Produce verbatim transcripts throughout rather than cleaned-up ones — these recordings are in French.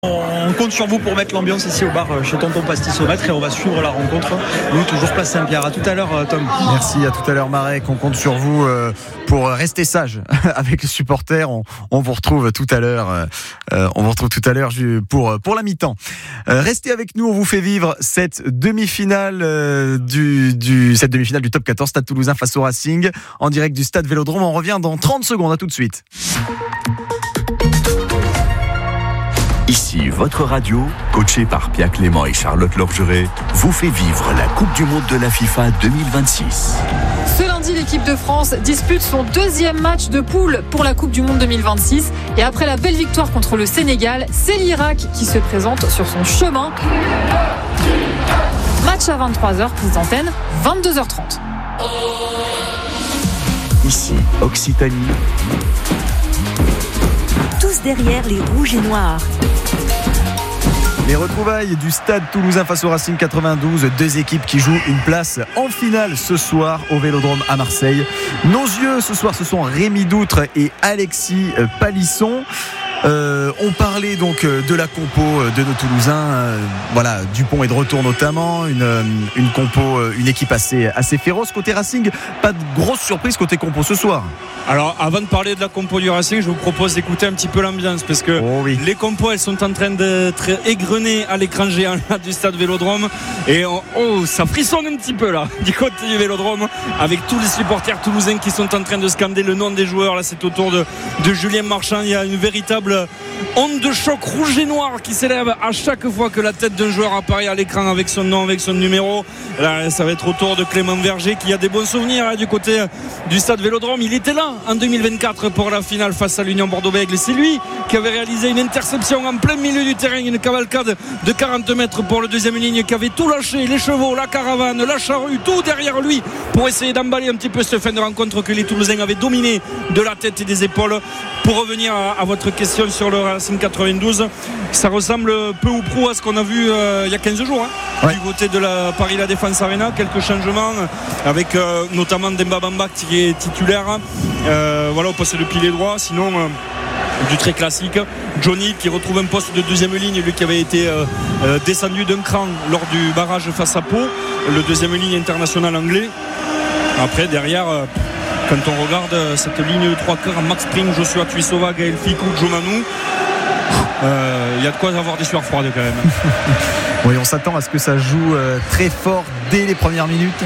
On compte sur vous pour mettre l'ambiance ici au bar chez Tonton Pastissomètre et on va suivre la rencontre. Nous, toujours place Saint-Pierre. À tout à l'heure, Tom. Merci, à tout à l'heure, Marek. On compte sur vous pour rester sage avec les supporters. On, on vous retrouve tout à l'heure. On vous retrouve tout à l'heure pour, pour la mi-temps. Restez avec nous, on vous fait vivre cette demi-finale du, du, cette demi-finale du top quatorze, Stade Toulousain face au Racing, en direct du Stade Vélodrome. On revient dans trente secondes. À tout de suite. Ici, votre radio, coachée par Pierre Clément et Charlotte Lorgeret, vous fait vivre la Coupe du Monde de la FIFA deux mille vingt-six. Ce lundi, l'équipe de France dispute son deuxième match de poule pour la Coupe du Monde deux mille vingt-six. Et après la belle victoire contre le Sénégal, c'est l'Irak qui se présente sur son chemin. Match à vingt-trois heures, prise d'antenne, vingt-deux heures trente. Ici, Occitanie. Tous derrière les rouges et noirs. Les retrouvailles du Stade Toulousain face au Racing quatre-vingt-douze, deux équipes qui jouent une place en finale ce soir au Vélodrome à Marseille. Nos yeux ce soir, ce sont Rémi Doutre et Alexis Palisson. Euh, on parlait donc de la compo de nos Toulousains. Euh, voilà, Dupont est de retour notamment, une, une compo, une équipe assez, assez féroce. Côté Racing, pas de grosse surprise côté compo ce soir. Alors, avant de parler de la compo du Racing, je vous propose d'écouter un petit peu l'ambiance parce que oh oui. les compos, elles sont en train d'être égrenées à l'écran géant là, du Stade Vélodrome et on, oh, ça frissonne un petit peu là du côté du Vélodrome avec tous les supporters toulousains qui sont en train de scander le nom des joueurs. Là, c'est au tour de, de Julien Marchand. Il y a une véritable onde de choc rouge et noir qui s'élève à chaque fois que la tête d'un joueur apparaît à l'écran avec son nom, avec son numéro. Là, ça va être au tour de Clément Verger qui a des bons souvenirs hein, du côté du Stade Vélodrome. Il était là en deux mille vingt-quatre pour la finale face à l'Union Bordeaux-Bègles. C'est lui qui avait réalisé une interception en plein milieu du terrain, une cavalcade de quarante mètres pour le deuxième ligne, qui avait tout lâché, les chevaux, la caravane, la charrue, tout derrière lui pour essayer d'emballer un petit peu cette fin de rencontre que les Toulousains avaient dominé de la tête et des épaules. Pour revenir à, à votre question sur le Racing quatre-vingt-douze, ça ressemble peu ou prou à ce qu'on a vu euh, il y a quinze jours hein, ouais. Du côté de la Paris La Défense Arena. Quelques changements avec euh, notamment Demba Bamba qui est titulaire euh, voilà, au poste de pilier droit. Sinon euh, du très classique, Johnny qui retrouve un poste de deuxième ligne, lui qui avait été euh, euh, descendu d'un cran lors du barrage face à Pau, le deuxième ligne international anglais. Après derrière euh, quand on regarde cette ligne de trois quarts, Max Pring, Joshua Tuisova, Gaël Ficou, Jomanou, il euh, y a de quoi avoir des sueurs froides quand même. Oui, on s'attend à ce que ça joue euh, très fort dès les premières minutes.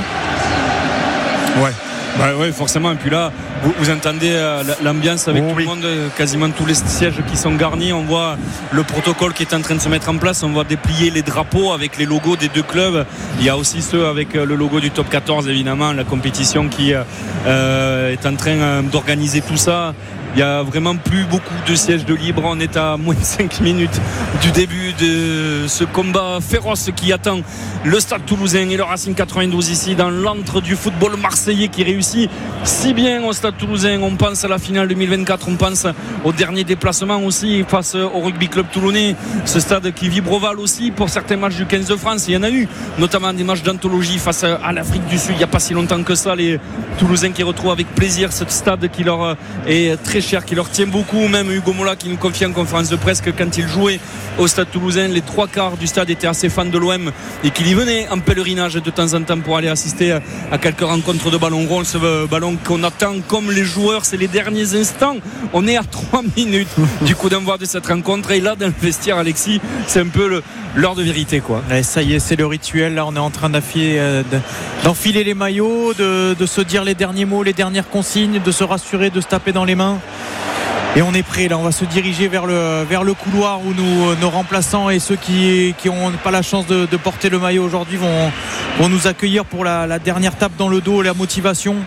Ouais. Bah ouais, forcément. Et puis là, vous, vous entendez euh, l'ambiance avec oh, tout oui. le monde, quasiment tous les sièges qui sont garnis. On voit le protocole qui est en train de se mettre en place. On voit déplier les drapeaux avec les logos des deux clubs. Il y a aussi ceux avec le logo du top quatorze, évidemment, la compétition qui euh, est en train euh, d'organiser tout ça. Il n'y a vraiment plus beaucoup de sièges de libre. On est à moins de cinq minutes du début de ce combat féroce qui attend le Stade Toulousain et le Racing quatre-vingt-douze ici dans l'antre du football marseillais qui réussit si bien au Stade Toulousain. On pense à la finale deux mille vingt-quatre, on pense au dernier déplacement aussi face au Rugby Club Toulonnais. Ce stade qui vibre ovale aussi pour certains matchs du quinze de France. Il y en a eu, notamment des matchs d'anthologie face à l'Afrique du Sud. Il n'y a pas si longtemps que ça. Les Toulousains qui retrouvent avec plaisir ce stade qui leur est très cher, qui leur tient beaucoup. Même Hugo Mola qui nous confie en conférence de presse que quand il jouait au Stade Toulousain, les trois quarts du stade étaient assez fans de l'O M et qu'il y venait en pèlerinage de temps en temps pour aller assister à quelques rencontres de ballon rond. Ce ballon qu'on attend comme les joueurs, c'est les derniers instants. On est à trois minutes du coup d'envoi de cette rencontre et là dans le vestiaire, Alexis, c'est un peu le, l'heure de vérité quoi. Et ça y est, c'est le rituel. Là on est en train d'enfiler, euh, d'enfiler les maillots, de, de se dire les derniers mots, les dernières consignes, de se rassurer, de se taper dans les mains. Et on est prêt, là on va se diriger vers le, vers le couloir où nous, nos remplaçants et ceux qui n'ont pas la chance de, de porter le maillot aujourd'hui vont, vont nous accueillir pour la, la dernière tape dans le dos, la motivation.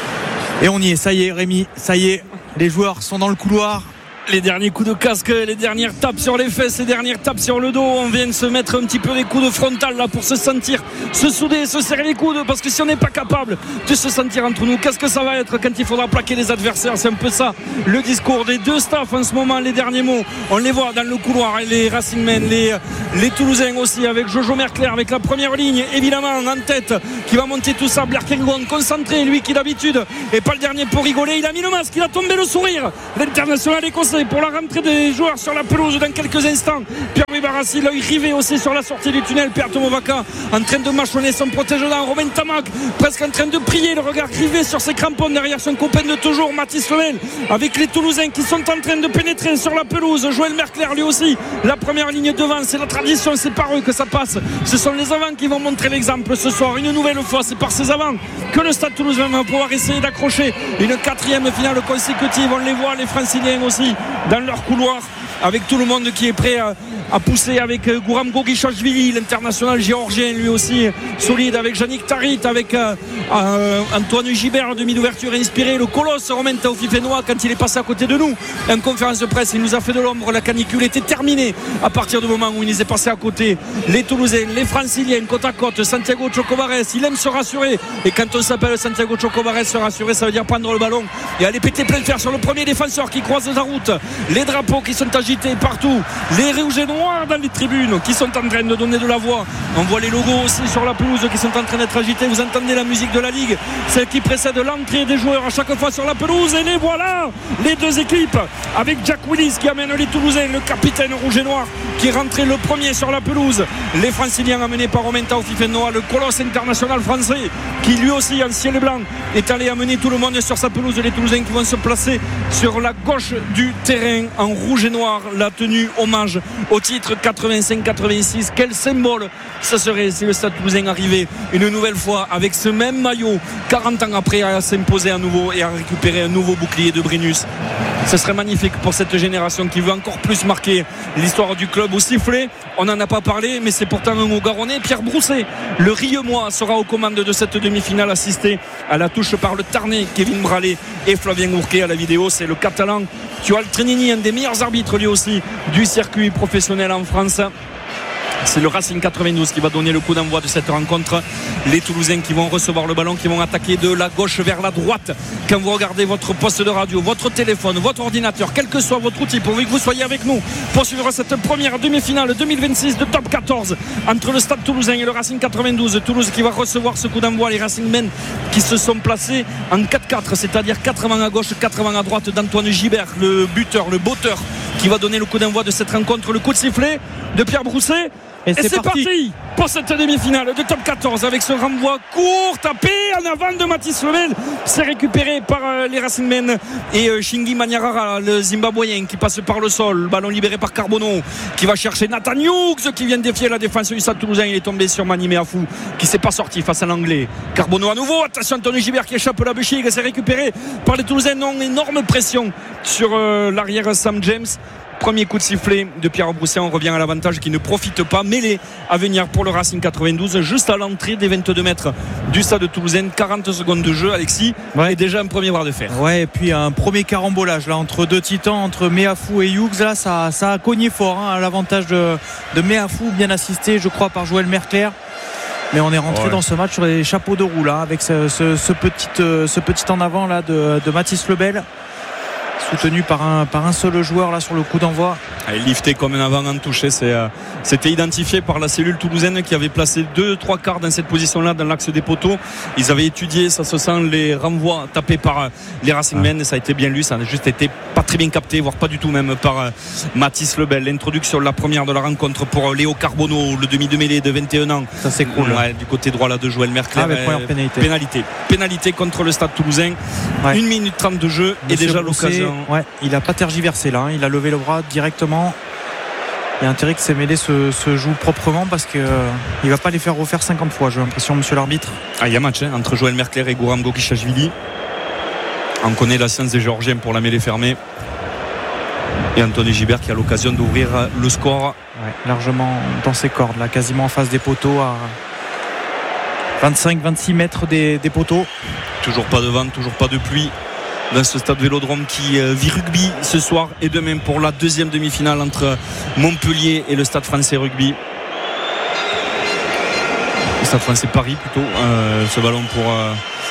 Et on y est, ça y est Rémi, ça y est, les joueurs sont dans le couloir. Les derniers coups de casque, les dernières tapes sur les fesses, les dernières tapes sur le dos. On vient de se mettre un petit peu des coups de frontal là pour se sentir, se souder, se serrer les coudes. Parce que si on n'est pas capable de se sentir entre nous, qu'est-ce que ça va être quand il faudra plaquer les adversaires? C'est un peu ça le discours des deux staffs en ce moment. Les derniers mots, on les voit dans le couloir. Les Racingmen, les, les Toulousains aussi avec Jojo Merclair, avec la première ligne évidemment en tête qui va monter tout ça. Blair Kengon concentré, lui qui d'habitude est pas le dernier pour rigoler. Il a mis le masque, il a tombé le sourire. L'international écossais Pierre-Brousset pour la rentrée des joueurs sur la pelouse dans quelques instants. Pierre-Louis Barassi, l'œil rivé aussi sur la sortie du tunnel. Pierre Tomovaca en train de mâchonner son protège-dents. Romain Tamac presque en train de prier, le regard rivé sur ses crampons derrière son copain de toujours, Mathis Lemel, avec les Toulousains qui sont en train de pénétrer sur la pelouse. Joël Merclair lui aussi, la première ligne devant, c'est la tradition, c'est par eux que ça passe. Ce sont les avants qui vont montrer l'exemple ce soir. Une nouvelle fois, c'est par ces avants que le Stade Toulousain va pouvoir essayer d'accrocher une quatrième finale consécutive. On les voit, les Franciliens aussi, dans leur couloir, avec tout le monde qui est prêt à, à pousser, avec Gouram Gogichashvili, l'international géorgien, lui aussi solide, avec Yannick Tarit, avec euh, euh, Antoine Gibert, demi d'ouverture inspiré, le colosse Romain Taofi-Fenois quand il est passé à côté de nous en conférence de presse, il nous a fait de l'ombre. La canicule était terminée à partir du moment où il nous est passé à côté. Les Toulousains, les Franciliens, côte à côte, Santiago Chocobares, il aime se rassurer, et quand on s'appelle Santiago Chocobares, se rassurer, ça veut dire prendre le ballon et aller péter plein de fer sur le premier défenseur qui croise la route. Les drapeaux qui sont agités partout, les rouges et noirs dans les tribunes qui sont en train de donner de la voix. On voit les logos aussi sur la pelouse qui sont en train d'être agités. Vous entendez la musique de la Ligue, celle qui précède l'entrée des joueurs à chaque fois sur la pelouse. Et les voilà, les deux équipes, avec Jack Willis qui amène les Toulousains, le capitaine rouge et noir qui est rentré le premier sur la pelouse. Les Franciliens amenés par Romain Taofi-Fenois, le colosse international français qui lui aussi en ciel et blanc est allé amener tout le monde sur sa pelouse. Les Toulousains qui vont se placer sur la gauche du terrain en rouge et noir, la tenue hommage au titre quatre-vingt-cinq quatre-vingt-six. Quel symbole ça serait si le Stade Toulousain arrivait une nouvelle fois avec ce même maillot quarante ans après à s'imposer à nouveau et à récupérer un nouveau bouclier de Brennus. Ce serait magnifique pour cette génération qui veut encore plus marquer l'histoire du club au sifflet. On n'en a pas parlé, mais c'est pourtant un mot garonnais. Pierre Brousset, le Riemois, sera aux commandes de cette demi-finale, assisté à la touche par le Tarnais Kevin Bralé et Flavien Ourquet. À la vidéo, c'est le Catalan Tual Trenini, un des meilleurs arbitres lui aussi du circuit professionnel en France. C'est le Racing quatre-vingt-douze qui va donner le coup d'envoi de cette rencontre. Les Toulousains qui vont recevoir le ballon, qui vont attaquer de la gauche vers la droite. Quand vous regardez votre poste de radio, votre téléphone, votre ordinateur, quel que soit votre outil, pourvu que vous soyez avec nous pour suivre cette première demi-finale deux mille vingt-six de top quatorze entre le Stade Toulousain et le Racing quatre-vingt-douze. Toulouse qui va recevoir ce coup d'envoi. Les Racingmen qui se sont placés en quatre quatre, c'est-à-dire quatre vents à gauche, quatre vents à droite d'Antoine Gibert, le buteur, le botteur, qui va donner le coup d'envoi de cette rencontre. Le coup de sifflet de Pierre Brousset. Et, et c'est, c'est parti. parti pour cette demi-finale de top quatorze avec ce renvoi court, tapé en avant de Mathis Lemel. C'est récupéré par euh, les Racingmen et euh, Shingi Manyarara, le Zimbabwéen, qui passe par le sol. Ballon libéré par Carbono qui va chercher Nathan Hughes qui vient défier la défense du Stade Toulousain. Il est tombé sur Mani Meafou qui s'est pas sorti face à l'anglais. Carbono à nouveau. Attention, Anthony Gibert qui échappe la béchille. C'est récupéré par les Toulousains. Non, énorme pression sur euh, l'arrière Sam James. Premier coup de sifflet de Pierre Brousset. On revient à l'avantage qui ne profite pas. Mêlée à venir pour le Racing quatre-vingt-douze, juste à l'entrée des vingt-deux mètres du Stade Toulousain. quarante secondes de jeu, Alexis. Ouais. Et déjà un premier bras de fer. Ouais, et puis un premier carambolage là entre deux titans, entre Meafou et Hughes. Là, ça, ça a cogné fort hein, à l'avantage de, de Meafou, bien assisté, je crois, par Joël Merclair. Mais on est rentré ouais. dans ce match sur les chapeaux de roue là, avec ce, ce, ce, petit, ce petit en avant là de, de Mathis Lebel, soutenu par un, par un seul joueur là sur le coup d'envoi. Et lifté comme un avant en touché, c'est, euh, c'était identifié par la cellule toulousaine qui avait placé deux trois quarts dans cette position là dans l'axe des poteaux. Ils avaient étudié, ça se sent, les renvois tapés par euh, les Racingmen. Ça a été bien lu, ça n'a juste été pas très bien capté, voire pas du tout même par euh, Mathis Lebel. L'introduction, la première de la rencontre pour euh, Léo Carbono, le demi de mêlée de vingt et un ans. Ça c'est cool. Ouais, du côté droit là de Joël Merclair. Ah, avec première pénalité. pénalité. Pénalité contre le Stade Toulousain. Ouais. une minute trente de jeu. Monsieur et déjà Brousset, l'occasion. Ouais, il a pas tergiversé là, hein. Il a levé le bras directement. Il y a intérêt que ces mêlées se, se jouent proprement parce qu'il euh, ne va pas les faire refaire cinquante fois, j'ai l'impression, monsieur l'arbitre. Ah, il y a match hein, entre Joël Merclair et Gouram Gogichashvili. On connaît la science des Géorgiens pour la mêlée fermée. Et Anthony Gibert qui a l'occasion d'ouvrir le score. Ouais, largement dans ses cordes, là, quasiment en face des poteaux, à vingt-cinq vingt-six mètres des, des poteaux. Toujours pas de vent, toujours pas de pluie dans ce stade Vélodrome qui euh, vit rugby ce soir et demain pour la deuxième demi-finale entre Montpellier et le Stade Français Rugby. Le Stade Français Paris plutôt. Euh, ce ballon pour euh,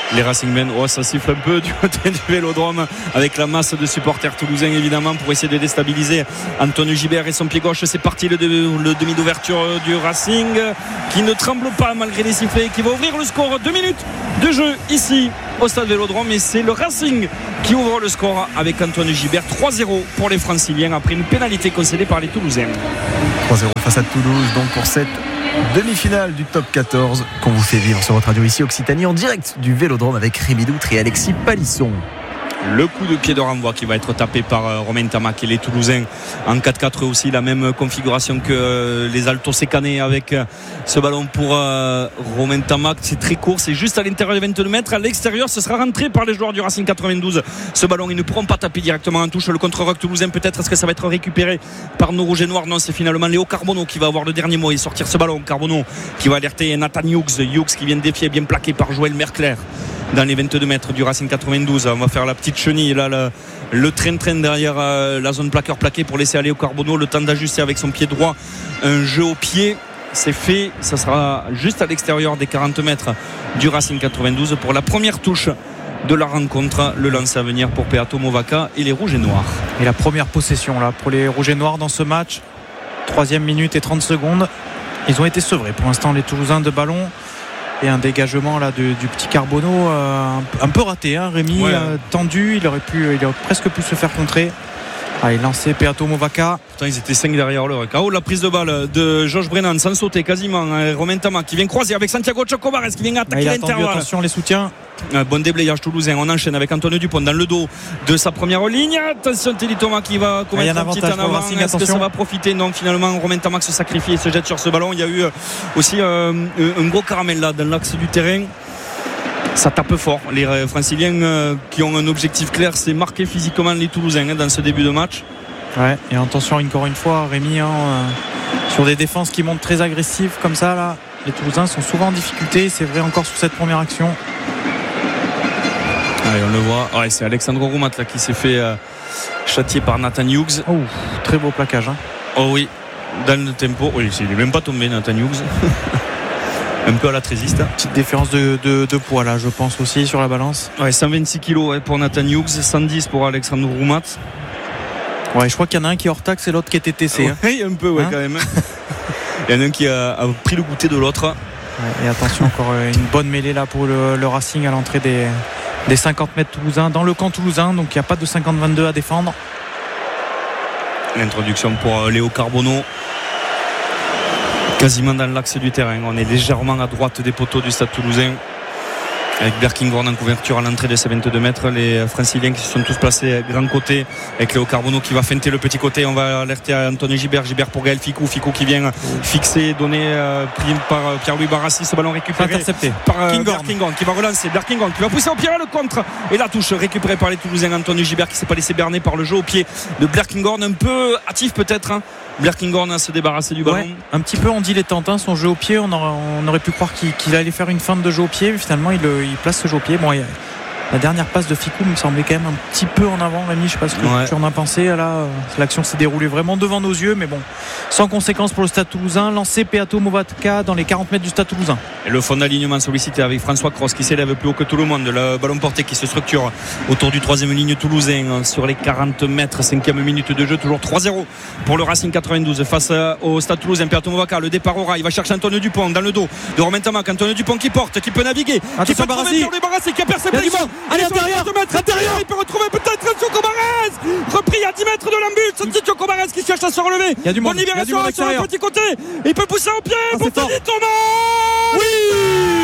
les Racingmen. Oh, ça siffle un peu du côté du Vélodrome avec la masse de supporters toulousains évidemment pour essayer de déstabiliser Antoine Gibert et son pied gauche. C'est parti le, le demi d'ouverture du Racing qui ne tremble pas malgré les sifflets, qui va ouvrir le score. Deux minutes de jeu ici au stade Vélodrome et c'est le Racing qui ouvre le score avec Antoine Gibert. Trois zéro pour les Franciliens après une pénalité concédée par les Toulousains. trois zéro face à Toulouse donc pour cette demi-finale du top quatorze qu'on vous fait vivre sur votre radio ici Occitanie en direct du Vélodrome avec Rémi Doutre et Alexis Palisson. Le coup de pied de renvoi qui va être tapé par euh, Romain Tamac et les Toulousains en quatre quatre aussi, la même configuration que euh, les Altos Sécanais avec euh, ce ballon pour euh, Romain Tamac. C'est très court, c'est juste à l'intérieur des vingt-deux mètres. À l'extérieur, ce sera rentré par les joueurs du Racing quatre-vingt-douze. Ce ballon, ils ne pourront pas taper directement en touche. Le contre-rock toulousain, peut-être, est-ce que ça va être récupéré par nos rouges et noirs? Non, c'est finalement Léo Carbonneau qui va avoir le dernier mot et sortir ce ballon. Carbonneau qui va alerter Nathan Hughes. Hughes qui vient de défier, bien plaqué par Joël Mercler dans les vingt-deux mètres du Racing quatre-vingt-douze. On va faire la petite chenille là, le, le train-train derrière euh, la zone plaqueur plaqué pour laisser aller au Carbonneau le temps d'ajuster avec son pied droit un jeu au pied. C'est fait, ça sera juste à l'extérieur des quarante mètres du Racing quatre-vingt-douze pour la première touche de la rencontre. Le lance à venir pour Peato Movaca et les rouges et noirs. Et la première possession là pour les rouges et noirs dans ce match, troisième minute et trente secondes. Ils ont été sevrés pour l'instant les Toulousains de ballon. Et un dégagement là de, du petit Carbonneau euh, un, un peu raté, hein, Rémi, ouais. euh, tendu, il aurait, pu, il aurait presque pu se faire contrer. Allez, lancé Peato Movaca. Pourtant ils étaient cinq derrière le K O. La prise de balle de Georges Brennan sans sauter quasiment. Romain Tamac qui vient croiser avec Santiago Chocobares qui vient attaquer l'intérieur. Attention les soutiens. Un bon déblayage toulousain. On enchaîne avec Antoine Dupont dans le dos de sa première ligne. Attention Teddy Thomas qui va commettre un, un petit en avant. Racing, Est-ce que ça va profiter? Non, finalement Romain Tamac se sacrifie et se jette sur ce ballon. Il y a eu aussi euh, un gros caramel là dans l'axe du terrain. Ça tape fort. Les Franciliens euh, qui ont un objectif clair, c'est marquer physiquement les Toulousains hein, dans ce début de match. Ouais, et attention encore une fois Rémi hein, euh, sur des défenses qui montent très agressives comme ça là, les Toulousains sont souvent en difficulté. C'est vrai encore sur cette première action. Allez, on le voit. Ouais, c'est Alexandre Roumat là, qui s'est fait euh, châtier par Nathan Hughes. Oh, très beau plaquage. Hein. Oh oui, dans le tempo. Oui, il n'est même pas tombé Nathan Hughes. Un peu à la trésiste. Petite différence de, de, de poids là, je pense aussi sur la balance. Ouais, cent vingt-six kilos ouais, pour Nathan Hughes, cent dix pour Alexandre Roumat. Ouais, je crois qu'il y en a un qui est hors taxe et l'autre qui est T T C. Oui, hein. Un peu, ouais, hein quand même. Il y en a un qui a, a pris le goûter de l'autre. Ouais, et attention, encore une bonne mêlée là pour le, le Racing à l'entrée des, des cinquante mètres toulousains, dans le camp toulousain, donc il n'y a pas de cinquante vingt-deux à défendre. L'introduction pour Léo Carbonneau. Quasiment dans l'axe du terrain. On est légèrement à droite des poteaux du stade toulousain. Avec Berkinghorn en couverture à l'entrée de ces vingt-deux mètres. Les Franciliens qui se sont tous placés grand côté avec Léo Carbonneau qui va feinter le petit côté. On va alerter à Anthony Gibert. Gibert pour Gaël Ficou. Ficou qui vient fixer, donné euh, pris par euh, Pierre-Louis Barassi. Ce ballon récupéré intercepté par euh, Berkinghorn qui va relancer. Berkinghorn qui va pousser au pied le contre. Et la touche récupérée par les Toulousains. Anthony Gibert qui ne s'est pas laissé berner par le jeu au pied de Berkinghorn. Un peu hâtif peut-être. Hein. Berkinghorn à se débarrasser du ballon. Ouais, un petit peu en dilettante hein, son jeu au pied. On aurait, on aurait pu croire qu'il, qu'il allait faire une feinte de jeu au pied, mais finalement il, il place ce jeu au pied. Bon, il, la dernière passe de Ficou me semblait quand même un petit peu en avant, Rémi. Je sais pas ce que ouais. tu en as pensé. Là, l'action s'est déroulée vraiment devant nos yeux, mais bon, sans conséquence pour le Stade Toulousain. Lancé Peato Movaca dans les quarante mètres du Stade Toulousain. Et le fond d'alignement sollicité avec François Cross qui s'élève plus haut que tout le monde. Le ballon porté qui se structure autour du troisième ligne toulousain sur les quarante mètres. Cinquième minute de jeu, toujours trois zéro pour le Racing quatre-vingt-douze face au Stade Toulousain. Peato Movaca, le départ au ras. Il va chercher Antoine Dupont dans le dos de Romain Tamac. Antoine Dupont qui porte, qui peut naviguer, attention, qui peut Barassi. trouver Barassi, qui a percé. Allez, intérieur, intérieur. Il peut retrouver peut-être Chocobares. Repris à dix mètres de l'embut. C'est Chocobares qui cherche à se relever. Il y a du monde. Bonne libération sur le petit côté. Il peut pousser au pied. Ah, pour Teddy Thomas. Oui.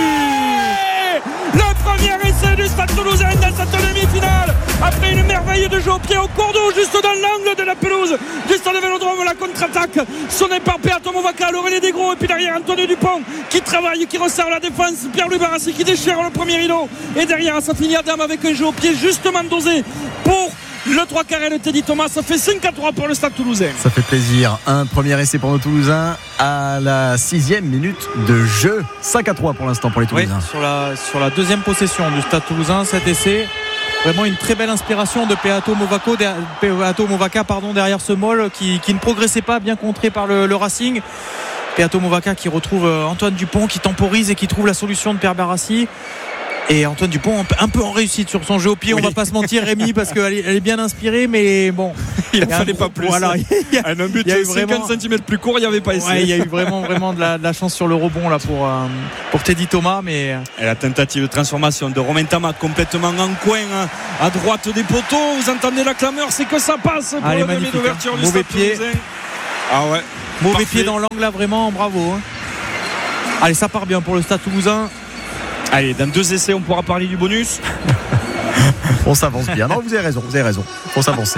Le premier essai du Stade Toulousain dans cette demi-finale. Après une merveille de jeu au pied au cours d'eau, juste dans l'angle de la pelouse du Stade Vélodrome, la contre-attaque sonnée par Peato Movaca, le relais des gros, et puis derrière Antoine Dupont qui travaille, qui resserre la défense, Pierre-Louis Barassi qui déchire le premier rideau, et derrière ça finit à dame avec un jeu au pied justement dosé pour le trois carrés de Teddy Thomas. Ça fait cinq à trois pour le Stade Toulousain. Ça fait plaisir. Un premier essai pour nos Toulousains à la sixième minute de jeu. cinq à trois pour l'instant pour les Toulousains. Oui, sur la, sur la deuxième possession du Stade Toulousain, cet essai. Vraiment une très belle inspiration de Peato Movaca, Peato Movaca pardon, derrière ce Moll qui, qui ne progressait pas, bien contré par le, le Racing. Peato Movaca qui retrouve Antoine Dupont, qui temporise et qui trouve la solution de Pierre Barassi. Et Antoine Dupont un peu en réussite sur son jeu au pied, oui. On va pas se mentir Rémi, parce qu'elle est, elle est bien inspirée, mais bon, il ne fallait pas plus. Voilà, il y a, un but de cinquante centimètres plus court, il n'y avait pas essayé. Ouais, il y a eu vraiment, vraiment de la, de la chance sur le rebond là pour, euh, pour Teddy Thomas, mais et la tentative de transformation de Romain Tamac complètement en coin à droite des poteaux. Vous entendez la clameur, c'est que ça passe pour Allez, le demi d'ouverture du mauvais Stade pied. Toulousain. Ah ouais. Mauvais Parfait. pied dans l'angle là, vraiment, bravo. Hein. Allez, ça part bien pour le Stade Toulousain. Allez, dans deux essais, on pourra parler du bonus. On s'avance bien. Non, vous avez raison, vous avez raison. Faut s'avancer.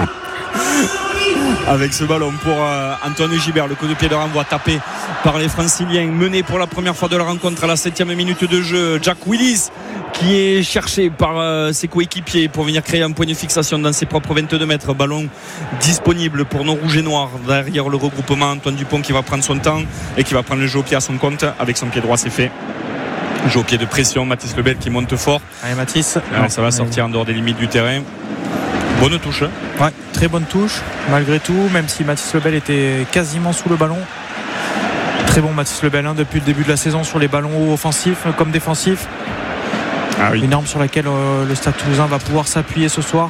Avec ce ballon pour euh, Antoine Gibert, le coup de pied de renvoi tapé par les Franciliens, mené pour la première fois de la rencontre à la septième minute de jeu. Jack Willis qui est cherché par euh, ses coéquipiers pour venir créer un point de fixation dans ses propres vingt-deux mètres. Ballon disponible pour nos rouges et noirs derrière le regroupement. Antoine Dupont qui va prendre son temps et qui va prendre le jeu au pied à son compte. Avec son pied droit, c'est fait. Jeu au pied de pression, Mathis Lebel qui monte fort. Allez Mathis, ouais, ça va sortir en dehors des limites du terrain. Bonne touche. Ouais, très bonne touche malgré tout, même si Mathis Lebel était quasiment sous le ballon. Très bon Mathis Lebel hein, depuis le début de la saison sur les ballons offensifs comme défensifs. Ah oui. Une arme sur laquelle euh, le Stade Toulousain va pouvoir s'appuyer ce soir.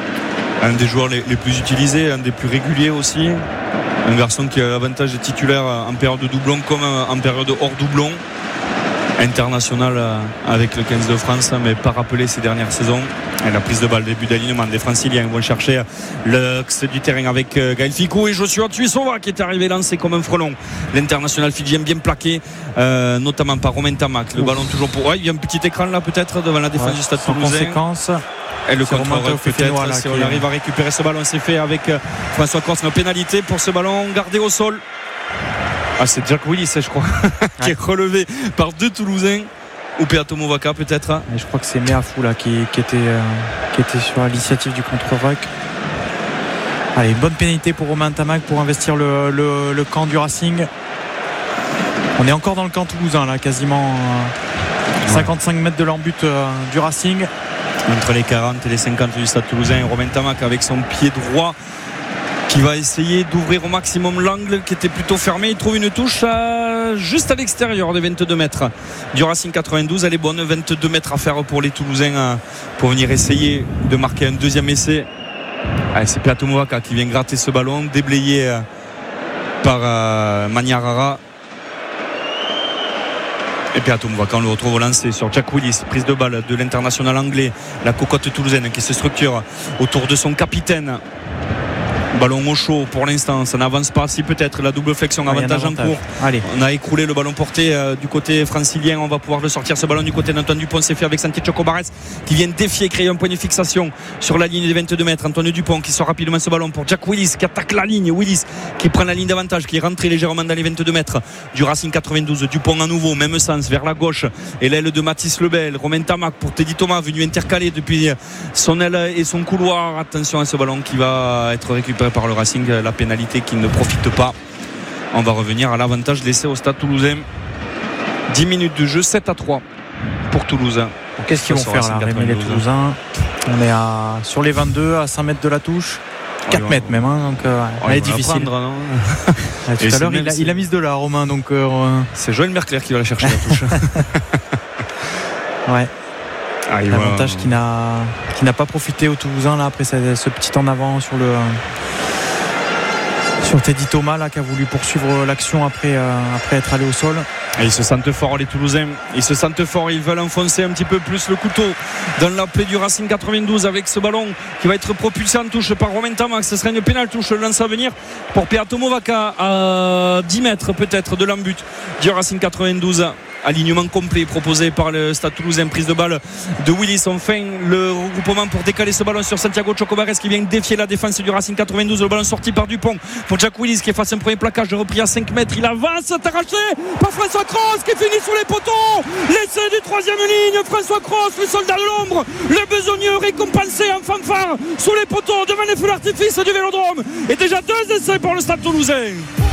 Un des joueurs les, les plus utilisés, un des plus réguliers aussi. Un garçon qui a l'avantage de titulaire en période de doublon comme en période hors doublon. International avec le quinze de France, mais pas rappelé ces dernières saisons. Et la prise de balle, début d'alignement des Franciliens vont chercher l'axe du terrain avec Gaël Ficou et Joshua Tuisova qui est arrivé lancé comme un frelon. L'international fidjien bien plaqué, euh, notamment par Romain Tamac. Le Ouf. Ballon toujours pour. Ouais, il y a un petit écran là peut-être devant la défense ouais, du Stade Toulousain. Conséquence. Et le contrôle peut-être si on arrive à récupérer ce ballon, c'est fait avec François Corse. Une pénalité pour ce ballon gardé au sol. Ah, c'est Jack Willis, je crois, qui est relevé par deux Toulousains. Ou Peato Movaka peut-être. Et je crois que c'est Meafou là qui, qui, était, euh, qui était sur l'initiative du contre-rock. Allez, une bonne pénalité pour Romain Tamac pour investir le, le, le camp du Racing. On est encore dans le camp toulousain là, quasiment euh, cinquante-cinq mètres de l'embut euh, du Racing. Entre les quarante et les cinquante du Stade Toulousain, Romain Tamac avec son pied droit qui va essayer d'ouvrir au maximum l'angle qui était plutôt fermé. Il trouve une touche à, juste à l'extérieur des vingt-deux mètres du Racing quatre-vingt-douze. Elle est bonne, vingt-deux mètres à faire pour les Toulousains pour venir essayer de marquer un deuxième essai. Allez, c'est Peato Movaka qui vient gratter ce ballon, déblayé par euh, Maniarara. Et Peato Movaka, on le retrouve au lancer sur Jack Willis, prise de balle de l'international anglais, la cocotte toulousaine qui se structure autour de son capitaine. Ballon au chaud pour l'instant, ça n'avance pas. Si peut-être la double flexion, avantage, avantage en cours. Allez. On a écroulé le ballon porté euh, du côté francilien. On va pouvoir le sortir ce ballon du côté d'Antoine Dupont. C'est fait avec Santi Chocobares qui vient défier, créer un point de fixation sur la ligne des vingt-deux mètres. Antoine Dupont qui sort rapidement ce ballon pour Jack Willis qui attaque la ligne. Willis qui prend la ligne d'avantage, qui est rentré légèrement dans les vingt-deux mètres du Racing quatre-vingt-douze. Dupont à nouveau, même sens, vers la gauche. Et l'aile de Mathis Lebel. Romain Tamac pour Teddy Thomas, venu intercaler depuis son aile et son couloir. Attention à ce ballon qui va être récupéré par le Racing. La pénalité qui ne profite pas. On va revenir à l'avantage laissé au Stade Toulousain. dix minutes de jeu, sept à trois pour Toulouse. Qu'est-ce qu'ils vont faire là, Rémi, les Toulousains? On est à, sur les vingt-deux, à cinq mètres de la touche. quatre oh, mètres même, hein, donc euh, oh, elle est difficile. Prendre, ah, tout à l'heure, il a, il a mis de là, Romain. Donc, euh, c'est Joël Merclair qui va aller chercher la touche. Ouais. Ah, l'avantage va... qui n'a, qui n'a pas profité aux Toulousains là, après ce, ce petit en avant sur le. Sur Teddy Thomas là, qui a voulu poursuivre l'action après, euh, après être allé au sol. Et ils se sentent forts les Toulousains. Ils se sentent forts, ils veulent enfoncer un petit peu plus le couteau dans la plaie du Racing quatre-vingt-douze avec ce ballon qui va être propulsé en touche par Romain Tamac. Ce serait une pénale touche, le lance à venir pour Peato Movaka à dix mètres peut-être de l'embut du Racing quatre-vingt-douze. Alignement complet proposé par le Stade Toulousain, prise de balle de Willis. Enfin le regroupement pour décaler ce ballon sur Santiago Chocobares qui vient défier la défense du Racing quatre-vingt-douze. Le ballon sorti par Dupont pour Jack Willis qui efface un premier plaquage de repris à cinq mètres. Il avance, arraché par François Cross qui finit sous les poteaux. L'essai du troisième ligne, François Cross, le soldat de l'ombre, le besogneux récompensé en fanfare sous les poteaux devant les feux d'artifice du Vélodrome. Et déjà deux essais pour le Stade Toulousain.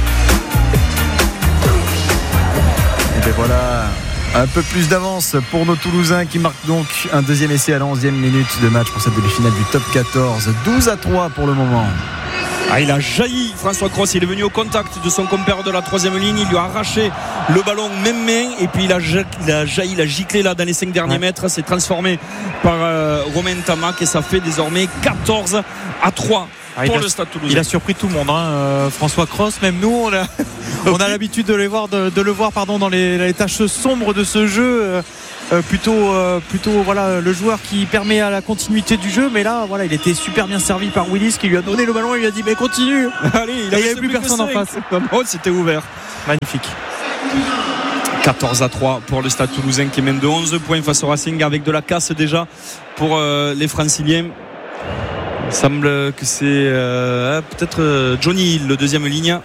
Et voilà, un peu plus d'avance pour nos Toulousains qui marquent donc un deuxième essai à la onzième minute de match pour cette demi-finale du top quatorze. douze à trois pour le moment. Ah, il a jailli François Cros, il est venu au contact de son compère de la troisième ligne, il lui a arraché le ballon même main et puis il a, il a jailli, il a giclé là dans les cinq derniers ouais. mètres, c'est transformé par euh, Romain Tamac et ça fait désormais quatorze à trois ah, pour a, le Stade Toulousain. Il a surpris tout le monde, hein, euh, François Cros, même nous on a, on a l'habitude de, les voir, de, de le voir pardon, dans les, les tâches sombres de ce jeu. Euh, Euh, plutôt, euh, plutôt voilà, le joueur qui permet à la continuité du jeu, mais là voilà, il était super bien servi par Willis qui lui a donné le ballon et lui a dit mais continue. Allez, il n'y avait plus personne en face. Oh, c'était ouvert. Magnifique. quatorze à trois pour le Stade Toulousain qui mène de onze points face au Racing avec de la casse déjà pour euh, les Franciliens. Il semble que c'est euh, peut-être euh, Johnny Hill, le deuxième ligne,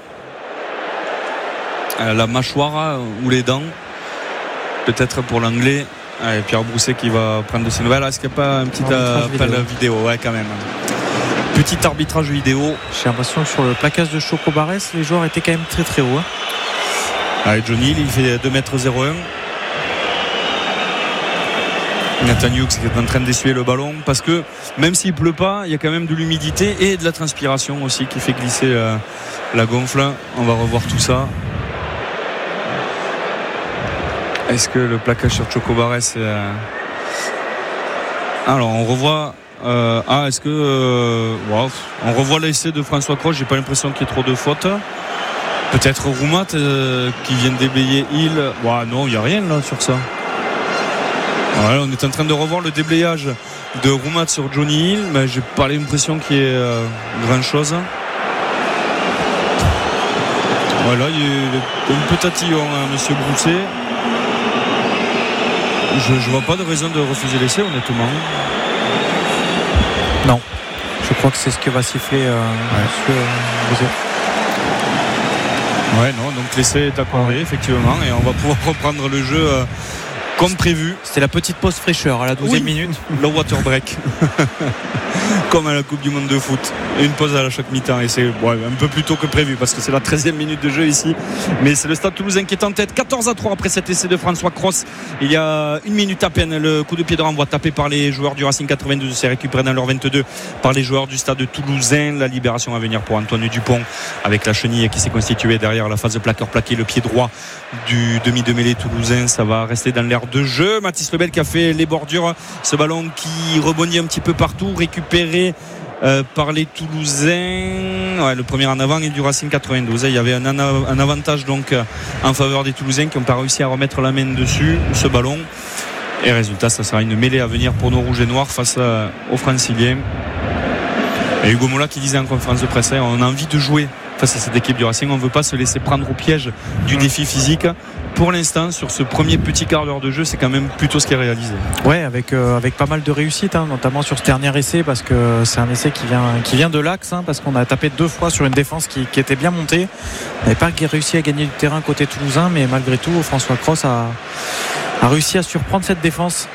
euh, la mâchoire ou les dents peut-être pour l'anglais. Allez, Pierre Brousset qui va prendre de ses nouvelles. Est-ce qu'il n'y a pas un petit euh, appel vidéo. vidéo Ouais, quand même. Petit arbitrage vidéo. J'ai l'impression que sur le plaquage de Choco Barès, les joueurs étaient quand même très très hauts. Hein. Allez, Johnny Hill, il fait deux mètres zéro un. Nathan Hughes qui est en train d'essuyer le ballon parce que même s'il pleut pas, il y a quand même de l'humidité et de la transpiration aussi qui fait glisser euh, la gonfle. On va revoir tout ça. Est-ce que le plaquage sur Choco Barès euh... Alors on revoit euh... Ah est-ce que euh... wow. On revoit l'essai de François Cros. J'ai pas l'impression qu'il y ait trop de fautes. Peut-être Roumat euh, qui vient de déblayer Hill. Ouais, non, il n'y a rien là sur ça. Ouais, on est en train de revoir le déblayage de Roumat sur Johnny Hill, mais j'ai pas l'impression qu'il y ait euh, grand chose. Voilà, il y a un peu tatillon hein, monsieur Brousset. Je ne vois pas de raison de refuser l'essai honnêtement. Non, je crois que c'est ce que va siffler euh, ouais. Monsieur Brousset. Ouais, non, donc l'essai est accordé effectivement et on va pouvoir reprendre le jeu euh, comme prévu. C'était la petite pause fraîcheur à la douzième oui. minute. Le water break. Comme à la Coupe du Monde de foot. Et une pause à chaque mi-temps. Et c'est ouais, un peu plus tôt que prévu parce que c'est la treizième minute de jeu ici. Mais c'est le Stade Toulousain qui est en tête. quatorze à trois après cet essai de François Cros. Il y a une minute à peine. Le coup de pied de renvoi tapé par les joueurs du Racing quatre-vingt-douze. C'est récupéré dans leur vingt-deux par les joueurs du Stade Toulousain. La libération à venir pour Antoine Dupont avec la chenille qui s'est constituée derrière la phase de plaqueur plaqué. Le pied droit du demi de mêlée toulousain. Ça va rester dans l'air de jeu. Mathis Lebel qui a fait les bordures. Ce ballon qui rebondit un petit peu partout. Récupéré euh, par les Toulousains. Ouais, le premier en avant est du Racing quatre-vingt-douze. Il y avait un, un avantage donc en faveur des Toulousains qui n'ont pas réussi à remettre la main dessus. Ce ballon. Et résultat, ça sera une mêlée à venir pour nos rouges et noirs face à, aux Franciliens. Et Hugo Mola qui disait en conférence de presse, on a envie de jouer face à cette équipe du Racing, on ne veut pas se laisser prendre au piège du défi physique. Pour l'instant, sur ce premier petit quart d'heure de jeu, c'est quand même plutôt ce qui est réalisé. Ouais, avec, euh, avec pas mal de réussite, hein, notamment sur ce dernier essai, parce que c'est un essai qui vient, qui vient de l'axe, hein, parce qu'on a tapé deux fois sur une défense qui, qui était bien montée. On n'avait pas réussi à gagner du terrain côté toulousain, mais malgré tout, François Cros a, a réussi à surprendre cette défense.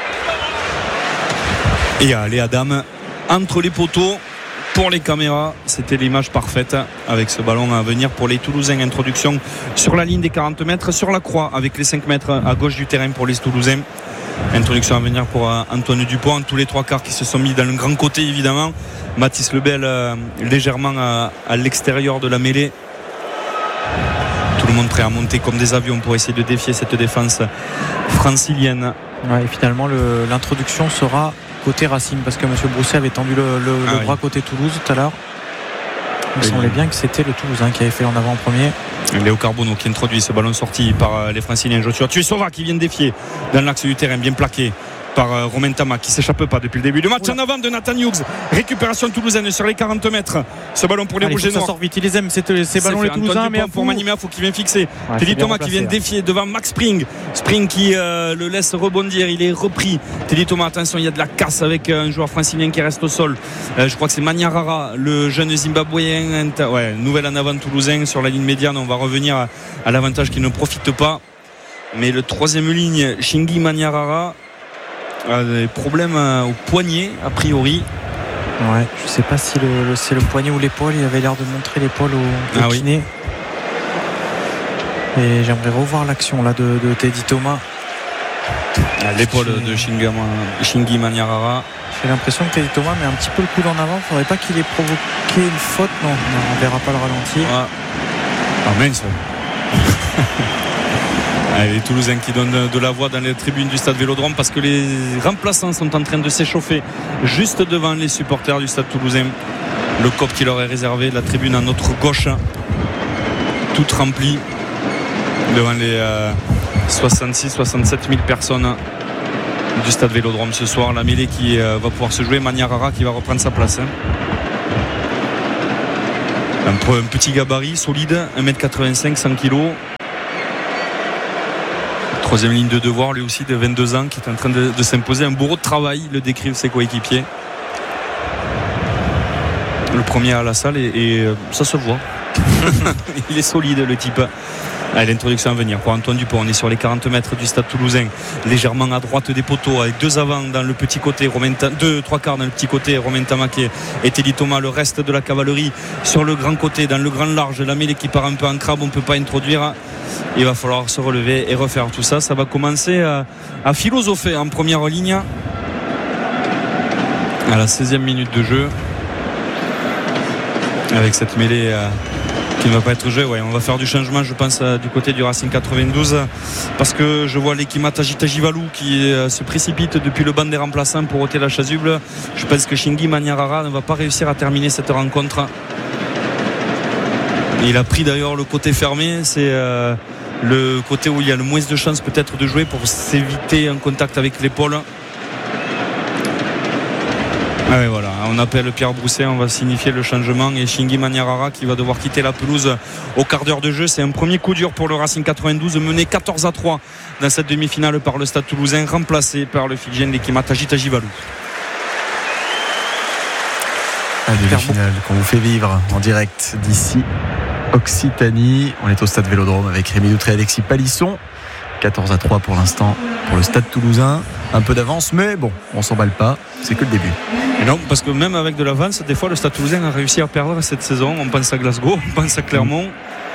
Et allez, Adam, entre les poteaux. Pour les caméras, c'était l'image parfaite avec ce ballon à venir pour les Toulousains. Introduction sur la ligne des quarante mètres, sur la croix avec les cinq mètres à gauche du terrain pour les Toulousains. Introduction à venir pour Antoine Dupont. Tous les trois quarts qui se sont mis dans le grand côté évidemment. Mathis Lebel euh, légèrement à, à l'extérieur de la mêlée. Tout le monde prêt à monter comme des avions pour essayer de défier cette défense francilienne. Ouais, et finalement le, l'introduction sera côté Racing parce que M. Brousset avait tendu le, le, ah le oui. bras côté Toulouse tout à l'heure. Il me semblait bien que c'était le Toulousain qui avait fait en avant en premier. Léo Carbonneau qui introduit ce ballon sorti par les Franciliens. Joshua Tuisova qui vient de défier dans l'axe du terrain, bien plaqué par Romain Tamac qui s'échappe pas depuis le début. Le match Oula. En avant de Nathan Hughes. Récupération toulousaine sur les quarante mètres. Ce ballon pour les Rouges et Noirs. Ça sort vite, ils les aiment ces, ces ballons les Toulousains. Mais pour Manima, il faut qu'il vienne fixer. Ouais, Teddy Thomas qui vient de défier hein. devant Max Spring. Spring qui euh, le laisse rebondir. Il est repris. Teddy Thomas, attention, il y a de la casse avec un joueur francilien qui reste au sol. Euh, je crois que c'est Maniarara, le jeune Zimbabwéen. Ouais, nouvelle en avant toulousain sur la ligne médiane. On va revenir à, à l'avantage qui ne profite pas. Mais le troisième ligne, Shingi Maniarara. Des problèmes au poignet a priori. Ouais, je sais pas si le, le, c'est le poignet ou l'épaule. Il avait l'air de montrer l'épaule au, au ah kiné. Oui. Et j'aimerais revoir l'action là de, de Teddy Thomas. L'épaule de Shingi Maniarara. J'ai l'impression que Teddy Thomas met un petit peu le coude en avant. Il ne faudrait pas qu'il ait provoqué une faute. Non, non on ne verra pas le ralenti. Ouais. Ah mince. Les Toulousains qui donnent de la voix dans les tribunes du stade Vélodrome parce que les remplaçants sont en train de s'échauffer juste devant les supporters du stade toulousain. Le C O P qui leur est réservé, la tribune à notre gauche, toute remplie devant les euh, soixante-six soixante-sept mille personnes du stade Vélodrome ce soir. La mêlée qui euh, va pouvoir se jouer, Maniarara qui va reprendre sa place. Hein. Un, un petit gabarit solide, un mètre quatre-vingt-cinq, cent kilos. Troisième ligne de devoir, lui aussi de vingt-deux ans, qui est en train de, de s'imposer. Un bourreau de travail, le décrivent ses coéquipiers. Le premier à la salle et, et ça se voit. Il est solide le type. Allez, l'introduction à venir pour Antoine Dupont. On est sur les quarante mètres du stade toulousain, légèrement à droite des poteaux, avec deux avants dans le petit côté, Romain, deux, trois quarts dans le petit côté, Romain Tamaké et Teddy Thomas. Le reste de la cavalerie sur le grand côté, dans le grand large. La mêlée qui part un peu en crabe, on ne peut pas introduire. Il va falloir se relever et refaire tout ça. Ça va commencer à, à philosopher en première ligne à la seizième minute de jeu, avec cette mêlée euh, qui ne va pas être jouée. Ouais, on va faire du changement, je pense, euh, du côté du Racing quatre-vingt-douze, parce que je vois l'équipe Tajitajivalou qui euh, se précipite depuis le banc des remplaçants pour ôter la chasuble. Je pense que Shingi Maniarara ne va pas réussir à terminer cette rencontre. Il a pris d'ailleurs le côté fermé, c'est euh, le côté où il y a le moins de chances peut-être de jouer pour s'éviter un contact avec l'épaule. Ah ouais, voilà, on appelle Pierre Brousset, on va signifier le changement, et Shingi Maniarara qui va devoir quitter la pelouse au quart d'heure de jeu. C'est un premier coup dur pour le Racing quatre-vingt-douze, mené quatorze à trois dans cette demi-finale par le Stade Toulousain, remplacé par le Fidjien Lekima Tajitajivalou. La demi-finale qu'on vous fait vivre en direct d'ici Occitanie. On est au stade Vélodrome avec Rémi Doutré et Alexis Palisson. quatorze à trois pour l'instant pour le stade toulousain. Un peu d'avance, mais bon, on s'emballe pas, c'est que le début. Et non, parce que même avec de l'avance, des fois le stade toulousain a réussi à perdre cette saison. On pense à Glasgow, on pense à Clermont.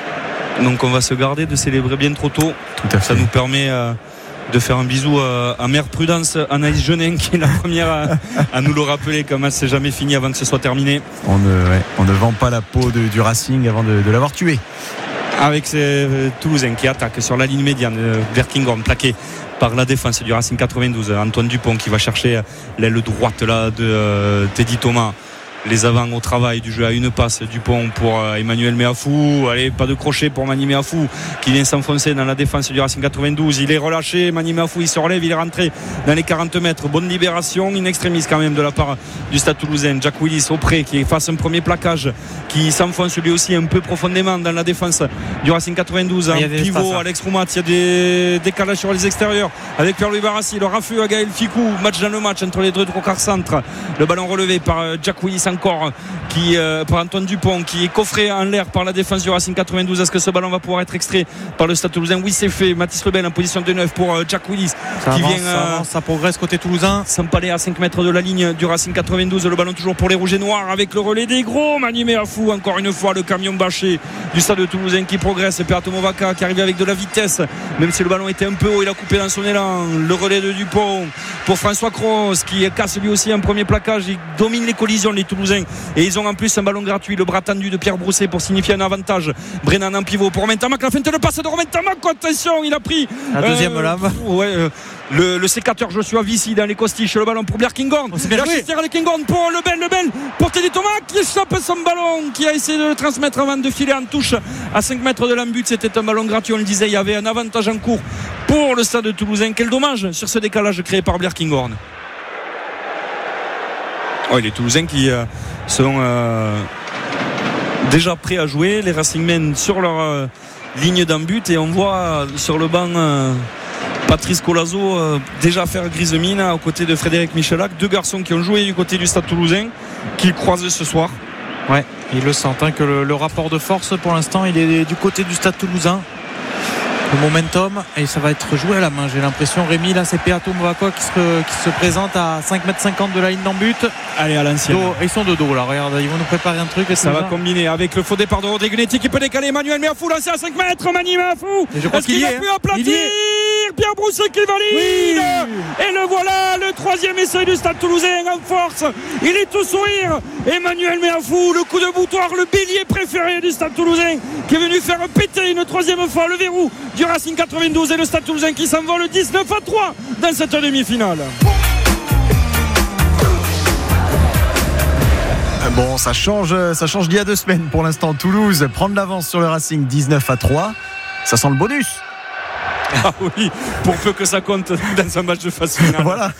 Donc on va se garder de célébrer bien trop tôt. Tout à fait. Ça nous permet euh, de faire un bisou à, à Mère Prudence, Anaïs Genin, qui est la première à, à nous le rappeler, comme elle s'est jamais fini avant que ce soit terminé. On ne, ouais, on ne vend pas la peau de, du Racing avant de, de l'avoir tué. Avec ces euh, Toulousains qui attaquent sur la ligne médiane, euh, Verkingorn plaqué par la défense du Racing quatre-vingt-douze. Antoine Dupont qui va chercher l'aile droite là de euh, Teddy Thomas. Les avants au travail du jeu à une passe. Dupont pour euh, Emmanuel Meafou. Allez, pas de crochet pour Mani Meafou qui vient s'enfoncer dans la défense du Racing quatre-vingt-douze. Il est relâché, Mani Meafou, il se relève, il est rentré dans les quarante mètres. Bonne libération, in extremis quand même de la part du Stade Toulousain. Jack Willis auprès qui fasse un premier plaquage, qui s'enfonce lui aussi un peu profondément dans la défense du Racing quatre-vingt-douze. Un pivot, Alex Roumat, il y a des décalages sur les extérieurs avec Pierre-Louis Barassi. Le raffut à Gaël Ficou. Match dans le match entre les deux Drocars centre. Le ballon relevé par Jack Willis encore, qui, euh, par Antoine Dupont, qui est coffré en l'air par la défense du Racing quatre-vingt-douze. Est-ce que ce ballon va pouvoir être extrait par le Stade Toulousain? Oui, c'est fait. Mathis Lebel en position de neuf pour euh, Jack Willis, ça qui avance, vient ça, euh, avance, ça progresse côté toulousain. s'empaler à cinq mètres de la ligne du Racing quatre-vingt-douze. Le ballon toujours pour les rouges et noirs avec le relais des gros. Manimé à fou encore une fois, le camion bâché du Stade Toulousain qui progresse. Peato Movaka qui arrive avec de la vitesse, même si le ballon était un peu haut, il a coupé dans son élan. Le relais de Dupont pour François Cross qui casse lui aussi un premier plaquage. Il domine les collisions, les Toulousains, et ils ont en plus un ballon gratuit, le bras tendu de Pierre Brousset pour signifier un avantage. Brennan en pivot pour Romain Tamac, la feinte de passe de Romain Tamac, attention, il a pris la deuxième euh, lame. Ouais, euh, le, le sécateur Joshua Vici dans les costiches, le ballon pour Blair Kinghorn. Oh, la chestière de Kinghorn pour Lebel, Lebel pour Teddy Thomas qui échappe son ballon, qui a essayé de le transmettre avant de filer en touche à cinq mètres de l'embut. C'était un ballon gratuit, on le disait, il y avait un avantage en cours pour le Stade Toulousain. Quel dommage sur ce décalage créé par Blair Kinghorn. Oh, les Toulousains qui euh, sont euh, déjà prêts à jouer, les Racingmen sur leur euh, ligne d'embut, et on voit euh, sur le banc euh, Patrice Colazo euh, déjà faire grise mine aux côtés de Frédéric Michelac, deux garçons qui ont joué du côté du Stade Toulousain, qu'ils croisent ce soir. Ouais, ils le sentent hein, que le, le rapport de force pour l'instant il est du côté du Stade Toulousain. Le momentum, et ça va être joué à la main, j'ai l'impression. Rémi, là c'est Peato Movaka qui se, qui se présente à cinq mètres cinquante de la ligne d'embut. Allez, à l'ancienne. Ils sont de dos là, regarde, ils vont nous préparer un truc. Et ça va combiner avec le faux départ de Rodriguez qui peut décaler. Emmanuel Meafou lancé à cinq mètres. Mani Meafou. Je crois qu'il qu'il y va est, plus aplatir. Pierre Brousset qui valide. Oui. Et le voilà, le troisième essai du Stade Toulousain en force. Il est tout sourire. Emmanuel Meafou, le coup de boutoir, le bélier préféré du Stade Toulousain, qui est venu faire péter une troisième fois le verrou du Racing quatre-vingt-douze, et le Stade Toulousain qui s'envole dix-neuf à trois dans cette demi-finale. Bon, ça change, ça change d'il y a deux semaines pour l'instant. Toulouse prend de l'avance sur le Racing dix-neuf à trois. Ça sent le bonus. Ah oui, pour peu que ça compte dans un match de phase finale. Voilà.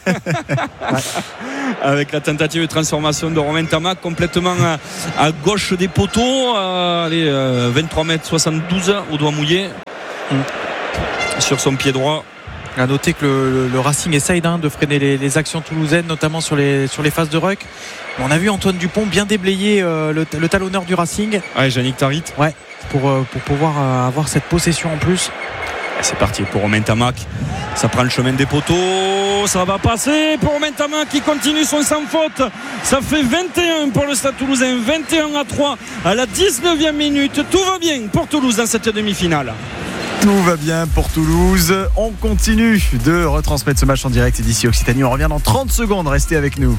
Avec la tentative de transformation de Romain Tamac complètement à, à gauche des poteaux. Euh, allez, euh, vingt-trois mètres soixante-douze au doigt mouillé. Mmh. Sur son pied droit. À noter que le, le, le Racing essaye hein, de freiner les, les actions toulousaines, notamment sur les, sur les phases de ruck. On a vu Antoine Dupont bien déblayer euh, le, le talonneur du Racing. Ouais, Yannick Tarit. Ouais, pour, euh, pour pouvoir euh, avoir cette possession en plus. Et c'est parti pour Romain Tamac. Ça prend le chemin des poteaux. Ça va passer pour Romain Tamac qui continue son sans faute. Ça fait vingt et un pour le Stade Toulousain. vingt et un à trois à la dix-neuvième minute. Tout va bien pour Toulouse dans cette demi-finale. Tout va bien pour Toulouse. On continue de retransmettre ce match en direct d'ici Occitanie. On revient dans trente secondes. Restez avec nous.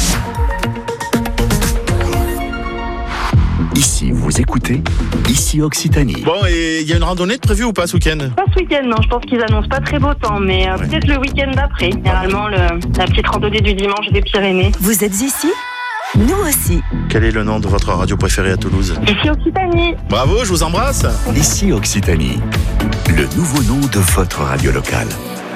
Ici, vous écoutez Ici Occitanie. Bon, et il y a une randonnée de prévue ou pas ce week-end? Pas ce week-end, non. Je pense qu'ils annoncent pas très beau temps, mais euh, ouais. peut-être le week-end d'après. Généralement, le, la petite randonnée du dimanche des Pyrénées. Vous êtes ici? Nous aussi. Quel est le nom de votre radio préférée à Toulouse? Ici Occitanie. Bravo, je vous embrasse. Ici Occitanie, le nouveau nom de votre radio locale.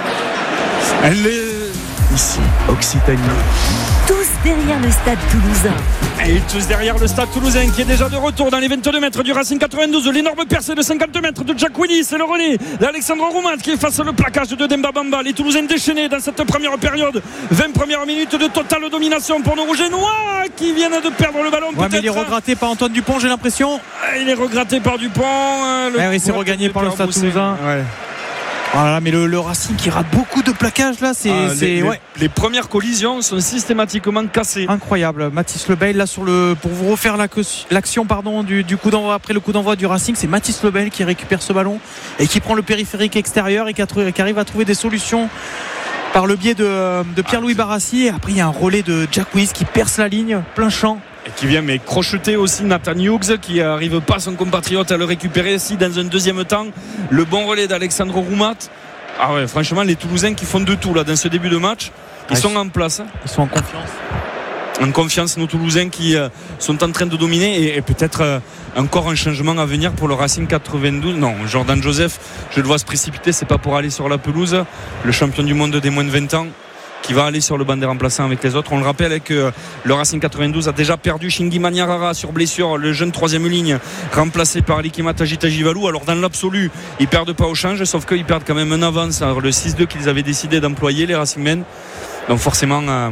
Elle est... Ici Occitanie. Tous derrière le Stade Toulousain. Et tous derrière le Stade Toulousain qui est déjà de retour dans les vingt-deux mètres du Racing quatre-vingt-douze. L'énorme percée de cinquante mètres de Jack Willis. C'est le relais d'Alexandre Roumat qui efface le plaquage de Demba Bamba. Les Toulousains déchaînés dans cette première période. vingt premières minutes de totale domination pour nos Rouges et Noirs qui viennent de perdre le ballon. Ouais, mais il est regratté par Antoine Dupont, j'ai l'impression. Il est regratté par Dupont. Le ouais, oui, c'est regagné par le Stade Toulousain. Ouais. Voilà, mais le, le Racing qui rate beaucoup de plaquages là, c'est, ah, c'est les, ouais. les, les premières collisions sont systématiquement cassées. Incroyable. Mathis Lebel là sur le pour vous refaire la, l'action pardon du, du coup d'envoi après le coup d'envoi du Racing, c'est Mathis Lebel qui récupère ce ballon et qui prend le périphérique extérieur et qui, a, qui arrive à trouver des solutions par le biais de, de Pierre-Louis Barassi. Et après il y a un relais de Jack Willis qui perce la ligne plein champ. Et qui vient mais crocheter aussi Nathan Hughes qui n'arrive pas son compatriote à le récupérer. Si dans un deuxième temps le bon relais d'Alexandre Roumat. Ah ouais, franchement les Toulousains qui font de tout là dans ce début de match, ils ah, sont en place. Ils sont en confiance. En confiance, nos Toulousains qui euh, sont en train de dominer et, et peut-être euh, encore un changement à venir pour le Racing quatre-vingt-douze. Non, Jordan Joseph, je le vois se précipiter, c'est pas pour aller sur la pelouse. Le champion du monde des moins de vingt ans qui va aller sur le banc des remplaçants avec les autres. On le rappelle que le Racing quatre-vingt-douze a déjà perdu Shingi Maniarara sur blessure, le jeune troisième ligne remplacé par Likima Tajitajivalou. Alors dans l'absolu ils perdent pas au change, sauf qu'ils perdent quand même un avance. Alors le six deux qu'ils avaient décidé d'employer les Racingmen, donc forcément euh,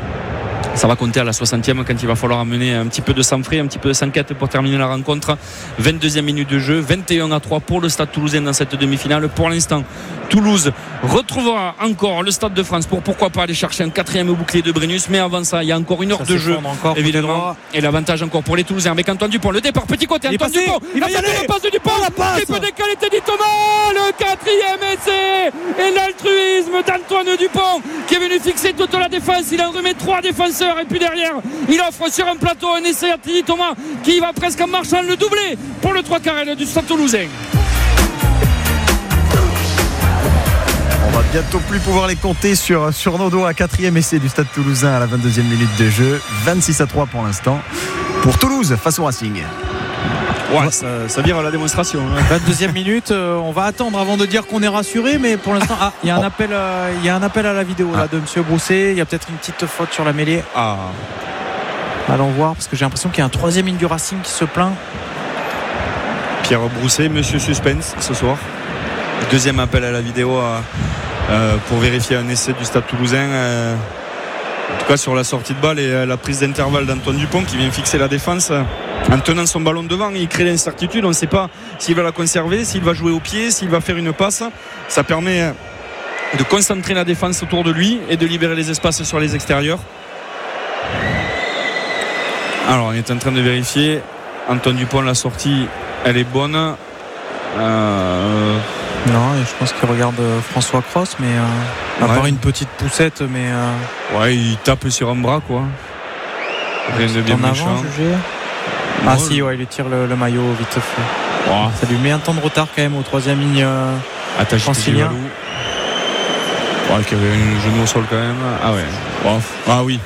ça va compter à la soixantième quand il va falloir amener un petit peu de sang-frais, un petit peu de sang-quête pour terminer la rencontre. vingt-deuxième minute de jeu, vingt et un à trois pour le Stade Toulousain dans cette demi-finale. Pour l'instant Toulouse retrouvera encore le Stade de France pour pourquoi pas aller chercher un quatrième bouclier de Brennus, mais avant ça il y a encore une heure ça de jeu encore, évidemment, et l'avantage encore pour les Toulousains avec Antoine Dupont. Le départ, petit côté, Antoine passé, Dupont il va y aller, la passe de Dupont, la passe. Il peut décaler Teddy Thomas, le quatrième essai et l'altruisme d'Antoine Dupont qui est venu fixer toute la défense. Il en remet trois défenseurs et puis derrière il offre sur un plateau un essai à Teddy Thomas qui va presque en marchant le doubler pour le trois quarts du Stade Toulousain. On va bientôt plus pouvoir les compter sur, sur nos doigts. Quatrième essai du Stade Toulousain à la vingt-deuxième minute de jeu. vingt-six à trois pour l'instant pour Toulouse face au Racing. Ouais, ça, ça vire à la démonstration. vingt-deuxième minute, euh, on va attendre avant de dire qu'on est rassuré, mais pour l'instant, ah, il y a un appel, euh, il y a un appel à la vidéo là, de Monsieur Brousset. Il y a peut-être une petite faute sur la mêlée. Ah. Allons voir, parce que j'ai l'impression qu'il y a un troisième ligne du Racing qui se plaint. Pierre Brousset, Monsieur Suspense ce soir. Deuxième appel à la vidéo euh, euh, pour vérifier un essai du Stade Toulousain. Euh, en tout cas sur la sortie de balle et euh, la prise d'intervalle d'Antoine Dupont qui vient fixer la défense euh, en tenant son ballon devant. Il crée l'incertitude. On ne sait pas s'il va la conserver, s'il va jouer au pied, s'il va faire une passe. Ça permet euh, de concentrer la défense autour de lui et de libérer les espaces sur les extérieurs. Alors on est en train de vérifier. Antoine Dupont, la sortie elle est bonne. Euh, Non, je pense qu'il regarde euh, François Cross, mais euh, à Ouais. part une petite poussette, mais euh, Ouais, il tape sur un bras, quoi. Rien de bien en avant, méchant. jugé. Ah si, ouais, il lui tire le, le maillot vite fait. Oh. Ça lui met un temps de retard quand même au troisième ligne. Euh, Attaché francilien. Ouais, qui avait un genou au sol quand même. Ah ouais. Oh. Ah oui.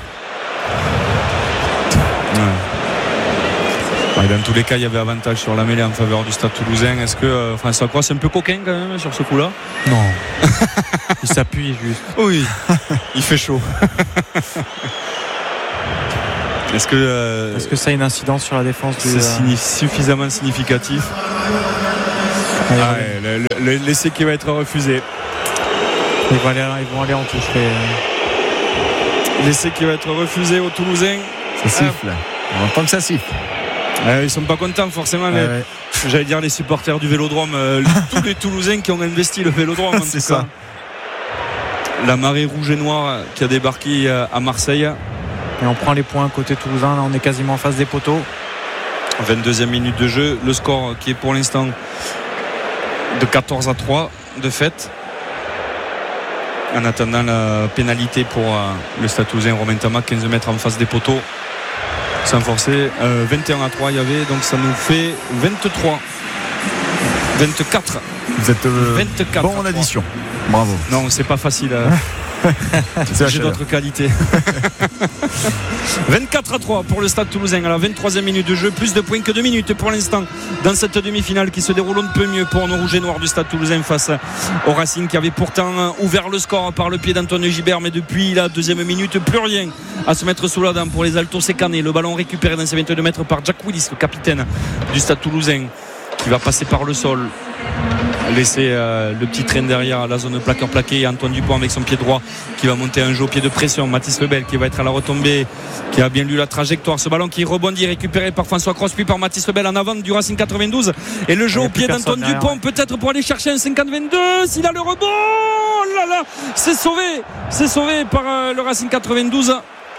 Ouais. Ouais, dans tous les cas, il y avait avantage sur la mêlée en faveur du Stade Toulousain. Est-ce que euh, François Croix, c'est un peu coquin quand même sur ce coup-là? Non. Il s'appuie juste. Oui. Il fait chaud. Est-ce que, euh, Est-ce que ça a une incidence sur la défense du, c'est euh, signi- suffisamment significatif? allez, Ah allez. ouais, le- le- le- l'essai qui va être refusé. Ils vont aller, ils vont aller en touche. les- L'essai qui va être refusé aux Toulousains. Ça siffle. On entend que ça siffle. Euh, ils sont pas contents forcément, mais Ouais, ouais. j'allais dire les supporters du Vélodrome, euh, tous les Toulousains qui ont investi le Vélodrome. En C'est tout cas. ça. La marée rouge et noire qui a débarqué euh, à Marseille. Et on prend les points côté toulousain. Là, on est quasiment en face des poteaux. vingt-deuxième minute de jeu. Le score qui est pour l'instant de quatorze à trois de fait. En attendant la pénalité pour euh, le Stade Toulousain, Romain Tamac, quinze mètres en face des poteaux. Sans forcer. Euh, vingt et un à trois il y avait. Donc ça nous fait vingt-trois. vingt-quatre. Vous êtes euh, vingt-quatre bon en addition. Bravo. Non, c'est pas facile. euh. C'est la J'ai chaleur. d'autres qualités. vingt-quatre à trois pour le Stade Toulousain à la vingt-troisième minute de jeu. Plus de points que deux minutes pour l'instant dans cette demi-finale qui se déroule un peu mieux pour nos rouges et noirs du Stade Toulousain face au Racing qui avait pourtant ouvert le score par le pied d'Antoine Gibert, mais depuis la deuxième minute plus rien à se mettre sous la dent pour les Altos Sécanés. Le ballon récupéré dans ses vingt-deux mètres par Jack Willis, le capitaine du Stade Toulousain, qui va passer par le sol, laisser euh, le petit train derrière la zone plaqueur plaqué, et Antoine Dupont avec son pied droit qui va monter un jeu au pied de pression. Mathis Lebel qui va être à la retombée, qui a bien lu la trajectoire. Ce ballon qui rebondit, récupéré par François Cross puis par Mathis Lebel en avant du Racing quatre-vingt-douze, et le jeu Il y a au plus pied personne d'Antoine derrière, Dupont, ouais. peut-être pour aller chercher un cinquante vingt-deux s'il a le rebond. Oh là là, c'est sauvé, c'est sauvé par euh, le Racing quatre-vingt-douze.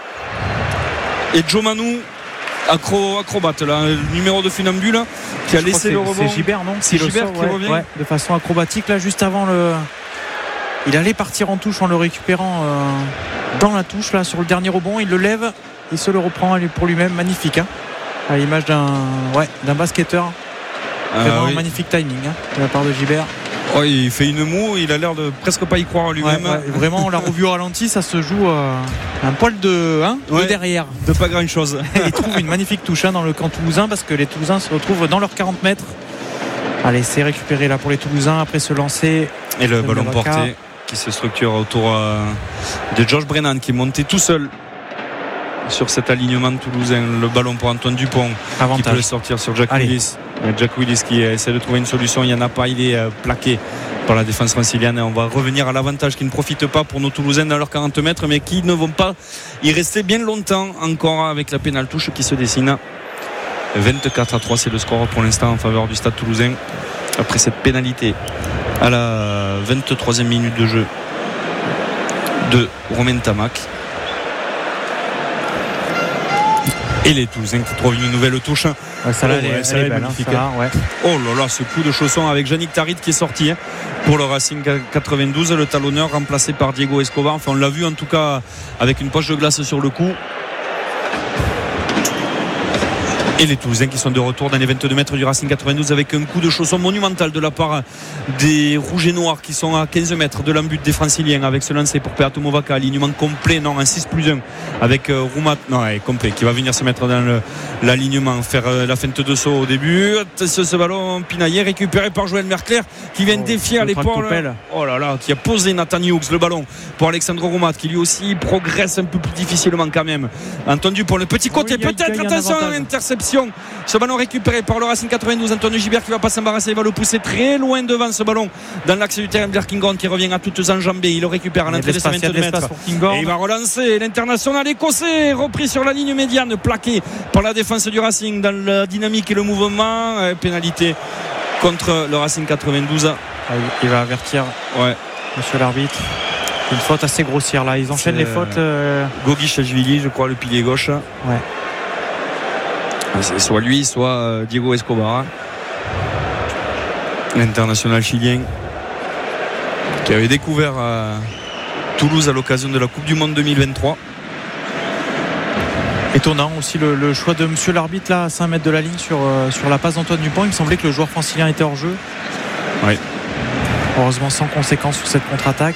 Et Joe Manou, accro, acrobate là, le numéro de funambule qui a Je crois laissé que le c'est- rebond. C'est Gibert, non C'est Qui le Gibert sort, qui ouais, revient. ouais, de façon acrobatique, là, juste avant le. Il allait partir en touche en le récupérant euh, dans la touche, là, sur le dernier rebond. Il le lève, il se le reprend pour lui-même. Magnifique, hein, à l'image d'un, ouais, d'un basketteur. Ah, Vraiment oui. magnifique timing, hein, de la part de Gibert. Oh, il fait une moue, il a l'air de presque pas y croire lui-même. Ouais, ouais, vraiment, on l'a revu au ralenti, ça se joue euh, un poil de, hein, Ouais. de derrière. De pas grand chose. Il trouve une magnifique touche, hein, dans le camp toulousain, parce que les Toulousains se retrouvent dans leurs quarante mètres. Allez, c'est récupéré là pour les Toulousains après se lancer. Et le Le ballon Mallorca. porté qui se structure autour euh, de George Brennan qui est monté tout seul sur cet alignement toulousain. Le ballon pour Antoine Dupont qui peut le Avantage. sortir sur Jack Allez. Willis. Euh, Jack Willis qui essaie de trouver une solution, il n'y en a pas, il est euh, plaqué par la défense francilienne, et on va revenir à l'avantage qui ne profite pas pour nos Toulousains dans leurs quarante mètres, mais qui ne vont pas y rester bien longtemps encore avec la pénale touche qui se dessine. vingt-quatre à trois, c'est le score pour l'instant en faveur du Stade Toulousain après cette pénalité à la vingt-troisième minute de jeu de Romain Tamac. Et les Toulousains qui trouvent une nouvelle touche. Ouais, ça là, Oh, elle est- ouais, elle ça, est elle est belle, hein, magnifique. ça, là, ouais. Oh là là, ce coup de chausson avec Yannick Tarit qui est sorti, hein, pour le Racing quatre-vingt-douze, le talonneur remplacé par Diego Escobar. Enfin, on l'a vu en tout cas avec une poche de glace sur le cou. Et les Toulousains qui sont de retour dans les vingt-deux mètres du Racing quatre-vingt-douze avec un coup de chausson monumental de la part des Rouges et Noirs qui sont à quinze mètres de l'embut des Franciliens avec ce lancer pour Peato Movaca, alignement complet, non, un six plus un avec euh, Roumat, non, ouais, complet, qui va venir se mettre dans le, l'alignement, faire euh, la feinte de saut au début. Ce, ce ballon pinaillé récupéré par Joël Merclair qui vient Oh, défier à le l'épaule. tractopelle. Oh là là, qui a posé Nathan Hughes le ballon pour Alexandre Roumat qui lui aussi progresse un peu plus difficilement quand même. Entendu pour le petit côté, Oui, il y a- peut-être, il y a un attention à avantage. l'interception. Ce ballon récupéré par le Racing quatre-vingt-douze, Antoine Gibert qui va pas s'embarrasser, il va le pousser très loin devant ce ballon dans l'axe du terrain de Kinghorn qui revient à toutes enjambées. Il le récupère à Il y a de l'entrée de ses l'espace, il y a de vingt-deux l'espace mètres. pour Kinghorn. Et il va relancer l'international écossais, repris sur la ligne médiane, plaqué par la défense du Racing dans la dynamique et le mouvement. Euh, pénalité contre le Racing quatre-vingt-douze. Ah, il- Il va avertir, Ouais. monsieur l'arbitre. Une faute assez grossière là. Ils enchaînent C'est, les fautes. euh, Gogi Chachvili, je crois, le pilier gauche. Ouais. C'est soit lui, soit euh, Diego Escobar, l'international chilien. qui avait découvert euh, Toulouse à l'occasion de la Coupe du Monde deux mille vingt-trois. Étonnant aussi le, le choix de monsieur l'arbitre là à cinq mètres de la ligne sur, euh, sur la passe d'Antoine Dupont. Il me semblait que le joueur francilien était hors jeu. Oui. Heureusement sans conséquence sur cette contre-attaque.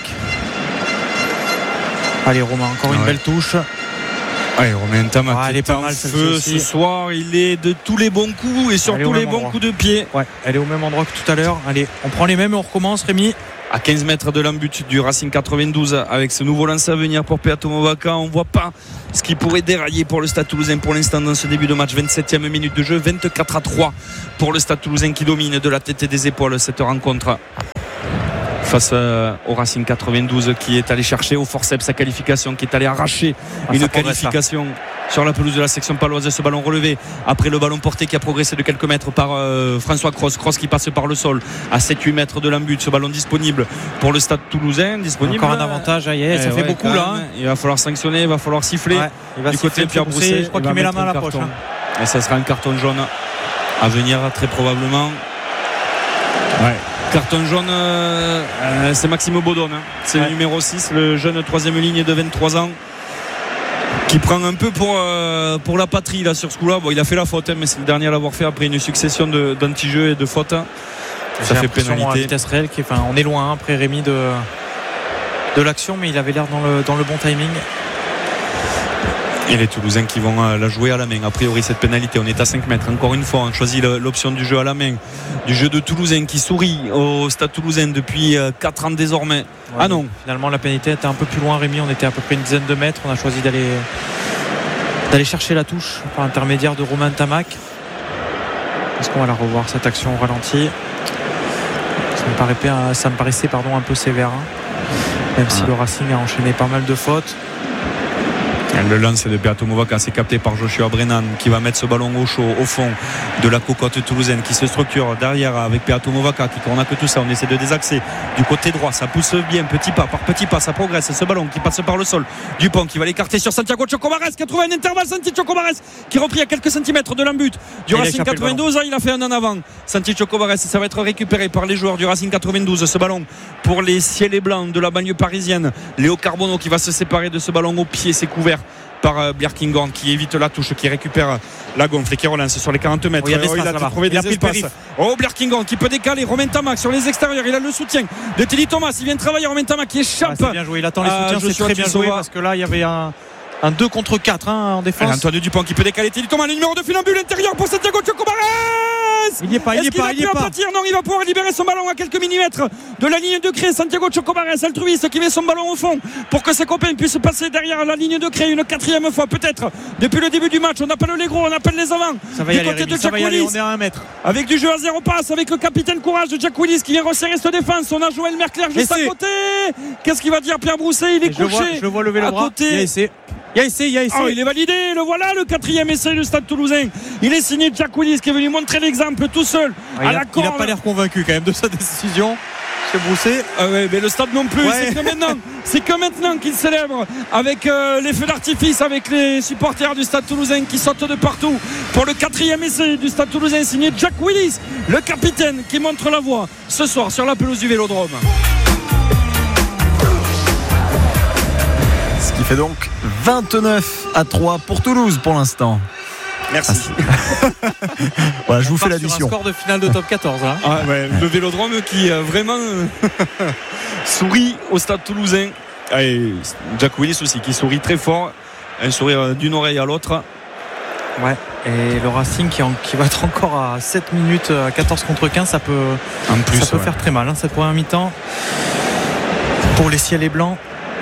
Allez Romain, encore une ouais. belle touche. Allez, Romain Ntamak ah, elle est pas mal feu ce soir. Il est de tous les bons coups et surtout les bons endroit. coups de pied. Ouais, elle est au même endroit que tout à l'heure. Allez, on prend les mêmes et on recommence, Rémi. À quinze mètres de l'embut du Racing quatre-vingt-douze avec ce nouveau lance à venir pour Peato Movaca. On ne voit pas ce qui pourrait dérailler pour le Stade Toulousain pour l'instant dans ce début de match. vingt-septième minute de jeu, vingt-quatre à trois pour le Stade Toulousain qui domine de la tête et des épaules cette rencontre face au Racing quatre-vingt-douze qui est allé chercher au forceps sa qualification, qui est allé arracher ah, une qualification sur la pelouse de la section paloise. Ce ballon relevé après le ballon porté qui a progressé de quelques mètres par euh, François Cross. Cross qui passe par le sol à sept huit mètres de l'embut. Ce ballon disponible pour le Stade Toulousain. Disponible. Encore un avantage. Ah, yeah, ça eh fait ouais, beaucoup là. Hein. Il va falloir sanctionner, il va falloir siffler. Ouais, il va du côté de Pierre Brousset. Je crois qu'il met la main à la poche. Hein. Et ça sera un carton jaune à venir très probablement. Ouais. Carton jaune, euh, c'est Maximo Bodon, hein. C'est ouais. le numéro six, le jeune troisième ligne de vingt-trois ans qui prend un peu pour, euh, pour la patrie là, sur ce coup-là. Bon, il a fait la faute, hein, mais c'est le dernier à l'avoir fait après une succession de, d'anti-jeux et de fautes. Ça fait pénalité. À vitesse réelle, qui, enfin, on est loin hein, après Rémi de, de l'action, mais il avait l'air dans le, dans le bon timing. Et les Toulousains qui vont la jouer à la main. A priori, cette pénalité, on est à cinq mètres. Encore une fois, on choisit l'option du jeu à la main. Du jeu de Toulousain qui sourit au Stade Toulousain depuis quatre ans désormais. Ouais, ah non. Finalement, la pénalité était un peu plus loin, Rémi. On était à peu près une dizaine de mètres. On a choisi d'aller, d'aller chercher la touche par l'intermédiaire de Romain Ntamak. Est-ce qu'on va la revoir, cette action au ralenti? Ça me, paraît, ça me paraissait pardon, un peu sévère. Hein. Même si ah. le Racing a enchaîné pas mal de fautes. Le lance de Peato Movaca, c'est capté par Joshua Brennan qui va mettre ce ballon au chaud au fond de la cocotte toulousaine qui se structure derrière avec Peato Movaca qui on a que tout ça, on essaie de désaxer du côté droit, ça pousse bien petit pas par petit pas, ça progresse, ce ballon qui passe par le sol. Dupont qui va l'écarter sur Santiago Chocobares qui a trouvé un intervalle. Santi Chocobares qui repris à quelques centimètres de l'embut du Racing quatre-vingt-douze. Il a fait un en avant. Santi Chocobares, ça va être récupéré par les joueurs du Racing quatre-vingt-douze. Ce ballon pour les ciels et blancs de la banlieue parisienne. Léo Carbonneau qui va se séparer de ce ballon au pied, c'est couvert par Bjerkingorn qui évite la touche, qui récupère la gonfle et qui relance sur les quarante mètres. Oh, il, oh, il a trouvé des espaces. Oh, Bjerkingorn qui peut décaler. Romain Ntamak sur les extérieurs. Il a le soutien de Teddy Thomas. Il vient de travailler. Romain Ntamak qui échappe. Ah, c'est bien joué. Il attend les soutiens. C'est très bien joué parce que là, il y avait un. Un deux contre quatre hein, en défense. Antoine Dupont qui peut décaler Teddy Thomas. Le numéro de funambule intérieur pour Santiago Chocobares. Il n'y est pas, il n'y est pas, il n'y est pas. Non, il va pouvoir libérer son ballon à quelques millimètres de la ligne de crée. Santiago Chocobares, altruiste, qui met son ballon au fond pour que ses copains puissent passer derrière la ligne de crée une quatrième fois peut-être depuis le début du match. On appelle les gros, on appelle les avants. Ça va y aller, Rémi, ça va y aller, on est à un mètre. Avec du jeu à zéro passe, avec le capitaine courage de Jack Willis qui vient resserrer cette défense. On a Joël Merclair juste à côté. Qu'est-ce qu'il va dire Pierre Brousset? Il est couché. Je vois, je vois lever le bras. Il y a essai. Il y a essai, il y a essai. Oh, il est validé, le voilà, le quatrième essai du Stade Toulousain. Il est signé Jack Willis qui est venu montrer l'exemple tout seul. Ah, à la il n'a pas l'air convaincu quand même de sa décision. C'est Brousset. Ah ouais, mais le stade non plus. Ouais. C'est que maintenant, c'est que maintenant qu'il célèbre avec euh, les feux d'artifice, avec les supporters du Stade Toulousain qui sautent de partout pour le quatrième essai du Stade Toulousain signé Jack Willis, le capitaine qui montre la voie ce soir sur la pelouse du Vélodrome. Ce qui fait donc vingt-neuf à trois pour Toulouse pour l'instant. Merci. Voilà, je vous fais l'addition. Un score de finale de top quatorze là. Ah, ouais, le Vélodrome qui euh, vraiment euh, sourit au Stade Toulousain. Et Jack Willis aussi qui sourit très fort, un sourire d'une oreille à l'autre. Ouais. Et le Racing qui, en, qui va être encore à sept minutes à quatorze contre quinze, ça peut, en plus, ça peut ouais. faire très mal hein, cette première mi-temps pour les ciels et blancs.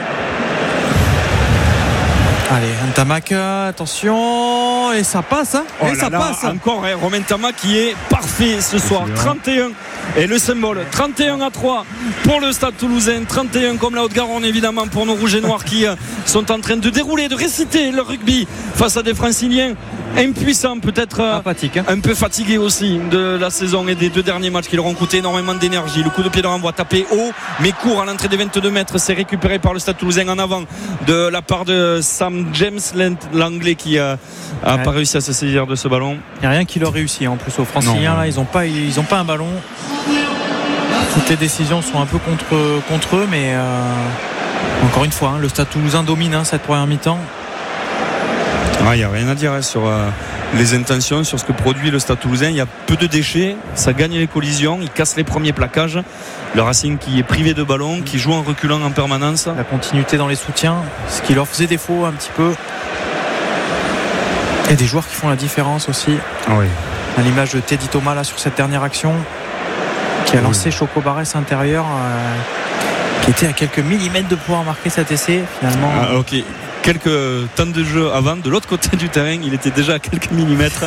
Allez, Ntamak, attention, et ça passe, hein, oh et ça là, passe. Encore, hein, Romain Ntamak qui est parfait ce soir. trente et un et le symbole, trente et un à trois pour le Stade Toulousain, trente et un comme la Haute-Garonne évidemment pour nos Rouges et Noirs qui sont en train de dérouler, de réciter le rugby face à des Franciliens impuissants, peut-être apathiques, hein. Un peu fatigués aussi de la saison et des deux derniers matchs qui leur ont coûté énormément d'énergie. Le coup de pied de renvoi tapé haut mais court à l'entrée des vingt-deux mètres, c'est récupéré par le Stade Toulousain en avant de la part de Sam James, l'anglais qui a, a ouais. pas réussi à se saisir de ce ballon. Il n'y a rien qui leur réussit en plus aux Franciliens là, ils n'ont pas, ils ont pas un ballon. toutes les décisions sont un peu contre, contre eux, mais euh, encore une fois, hein, le Stade Toulousain domine hein, cette première mi-temps. Il ah, n'y a rien à dire hein, sur euh, les intentions, sur ce que produit le Stade Toulousain. Il y a peu de déchets, ça gagne les collisions, il casse les premiers plaquages. Le Racing qui est privé de ballon, qui joue en reculant en permanence. La continuité dans les soutiens, ce qui leur faisait défaut un petit peu. Il y a des joueurs qui font la différence aussi. Ah oui. À l'image de Teddy Thomas là sur cette dernière action, qui a lancé oui. Choco Barès intérieur, euh, qui était à quelques millimètres de pouvoir marquer cet essai finalement. Ah, ok. Quelques temps de jeu avant, de l'autre côté du terrain, il était déjà à quelques millimètres.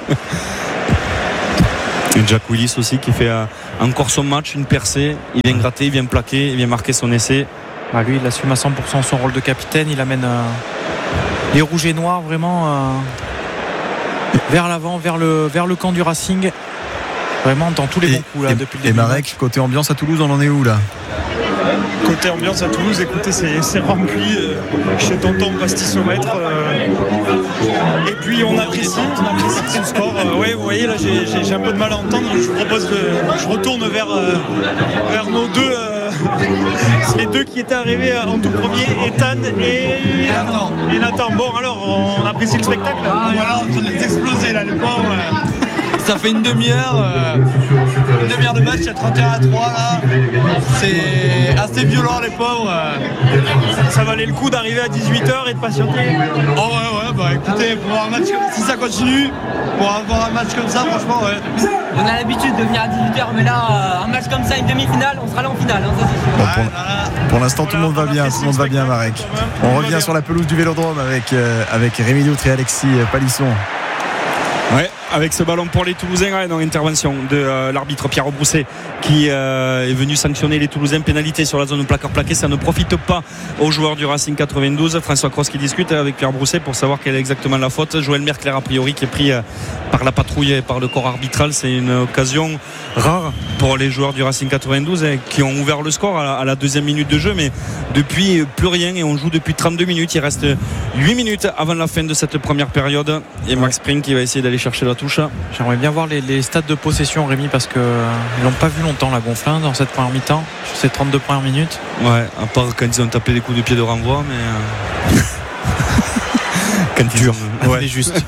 Et Jack Willis aussi qui fait euh, encore son match, une percée. Il vient gratter, il vient plaquer, il vient marquer son essai. Bah, lui, il assume à cent pour cent son rôle de capitaine. Il amène euh, les rouges et noirs vraiment euh, vers l'avant, vers le, vers le camp du Racing. Vraiment dans tous les et, bons coups là, et, depuis le début. Et Marek, côté ambiance à Toulouse, on en est où là? Côté ambiance à Toulouse, écoutez, c'est, c'est rempli euh, chez Tonton Pastissomètre. Euh, et puis on apprécie, on apprécie ce score. Euh, ouais, vous voyez, là j'ai, j'ai, j'ai un peu de mal à entendre. Je vous propose de. Je retourne vers, euh, vers nos deux. Euh, les deux qui étaient arrivés en tout premier, Ethan et Nathan. Et Nathan. Bon, alors, on apprécie le spectacle. Ah, voilà, on vient de les exploser là, les pauvres. Ça fait une demi-heure, euh, une demi-heure de match, il y a trente et un à trois là. C'est assez violent les pauvres. Ça, ça valait le coup d'arriver à dix-huit heures et de patienter. Oh ouais ouais bah écoutez, pour avoir un match, si ça continue, pour avoir un match comme ça, franchement ouais. On a l'habitude de venir à dix-huit heures, mais là un match comme ça, une demi-finale, on sera là en finale, hein, ça c'est sûr. Bon, pour, ouais, pour l'instant tout le monde va bien, tout le monde va bien Marek. On revient sur la pelouse du Vélodrome avec, euh, avec Rémi Doutre et Alexis Palisson. Ouais, avec ce ballon pour les Toulousains, ouais, dans l'intervention de euh, l'arbitre Pierre Brousset qui euh, est venu sanctionner les Toulousains. Pénalité sur la zone de placard plaqué, ça ne profite pas aux joueurs du Racing quatre-vingt-douze. François Cross qui discute avec Pierre Brousset pour savoir quelle est exactement la faute. Joël Merclair a priori qui est pris euh, par la patrouille et par le corps arbitral. C'est une occasion rare pour les joueurs du Racing quatre-vingt-douze hein, qui ont ouvert le score à la, à la deuxième minute de jeu, mais depuis plus rien et on joue depuis trente-deux minutes. Il reste huit minutes avant la fin de cette première période et Max Spring qui va essayer d'aller chercher la touche. J'aimerais bien voir les, les stats de possession, Rémi, parce qu'ils euh, l'ont pas vu longtemps la Gonflin dans cette première mi-temps, sur ces trente-deux premières minutes. Ouais, à part quand ils ont tapé des coups de pied de renvoi, mais euh... quand ils dur, ont... ouais. Juste.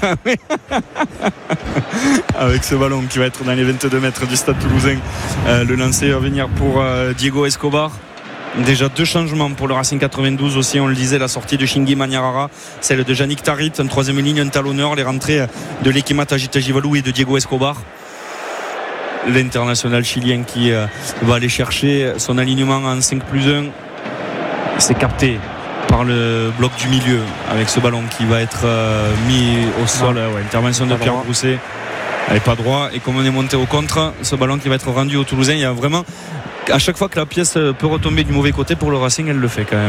Avec ce ballon qui va être dans les vingt-deux mètres du Stade Toulousain, euh, le lancer va venir pour euh, Diego Escobar. Déjà deux changements pour le Racing quatre-vingt-douze aussi, on le disait, la sortie de Shingi Maniarara, celle de Yannick Tarit, une troisième ligne, un talonneur, les rentrées de l'Ekima Tajitajivalou et de Diego Escobar, l'international chilien qui euh, va aller chercher son alignement en cinq plus un. C'est capté par le bloc du milieu avec ce ballon qui va être euh, mis au sol. Ouais, intervention de Pierre Brousset, elle n'est pas droit, et comme on est monté au contre, ce ballon qui va être rendu aux Toulousains, il y a vraiment, à chaque fois que la pièce peut retomber du mauvais côté pour le Racing, elle le fait quand même.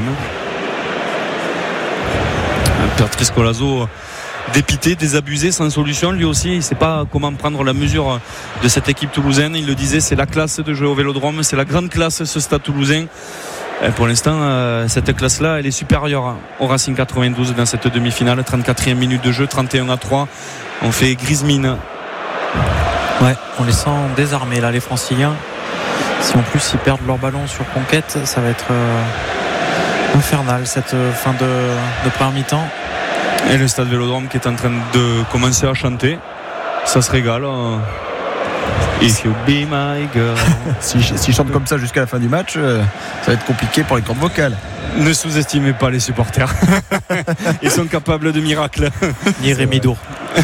Patrice Colazo dépité, désabusé, sans solution. Lui aussi, il ne sait pas comment prendre la mesure de cette équipe toulousaine. Il le disait, c'est la classe de jouer au Vélodrome, c'est la grande classe ce Stade Toulousain. Et pour l'instant, cette classe-là, elle est supérieure au Racing quatre-vingt-douze dans cette demi-finale. trente-quatrième minute de jeu, trente et un à trois. On fait grise mine. Ouais, on les sent désarmés là, les Franciliens. Si en plus ils perdent leur ballon sur conquête, ça va être euh, infernal cette euh, fin de, de première mi-temps. Et le Stade Vélodrome qui est en train de commencer à chanter, ça se régale. Euh... If you be my girl. si, si je chante comme ça jusqu'à la fin du match, euh, ça va être compliqué pour les cordes vocales. Ne sous-estimez pas les supporters. Ils sont capables de miracles. Ni Rémi Dour.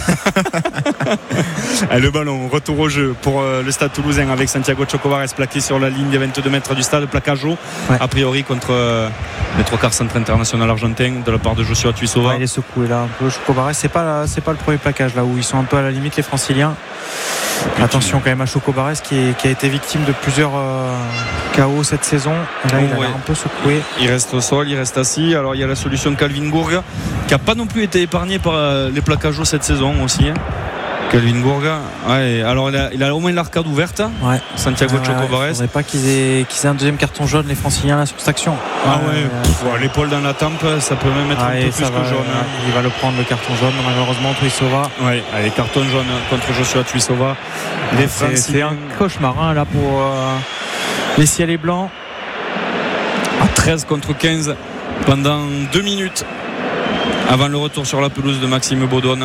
Le ballon, retour au jeu pour le Stade Toulousain avec Santiago Chocobares plaqué sur la ligne des vingt-deux mètres du stade, plaquage haut, ouais. A priori contre le trois quarts centre international argentin de la part de Joshua Tuisova. Ouais, il est secoué là un peu. Chocobares, c'est pas la, c'est pas le premier plaquage là où ils sont un peu à la limite les Franciliens. Attention quand même à Chocobares qui, est, qui a été victime de plusieurs euh, K O cette saison. Là, il ouais. a l'air un peu secoué. Il reste au sol, il reste assis. Alors il y a la solution Calvin Gourga qui n'a pas non plus été épargné par les plaquages hauts cette saison aussi. Calvin Gourga, ouais, alors il a, il a au moins l'arcade ouverte. Ouais. Santiago ouais, Chocobares. Ouais, il ne faudrait pas qu'ils aient, qu'ils aient un deuxième carton jaune, les Franciliens, là, sur cette action. Ah ouais, ouais pff, ouais, l'épaule dans la tempe, ça peut même être ouais, un peu plus va, que jaune. Ouais, il va le prendre, le carton jaune, malheureusement, Tuisova. Ouais, allez, carton jaune contre Joshua Tuisova. Les c'est, c'est un cauchemar hein, là pour, euh, Les ciels est blanc. À treize contre quinze pendant deux minutes avant le retour sur la pelouse de Maxime Baudonne.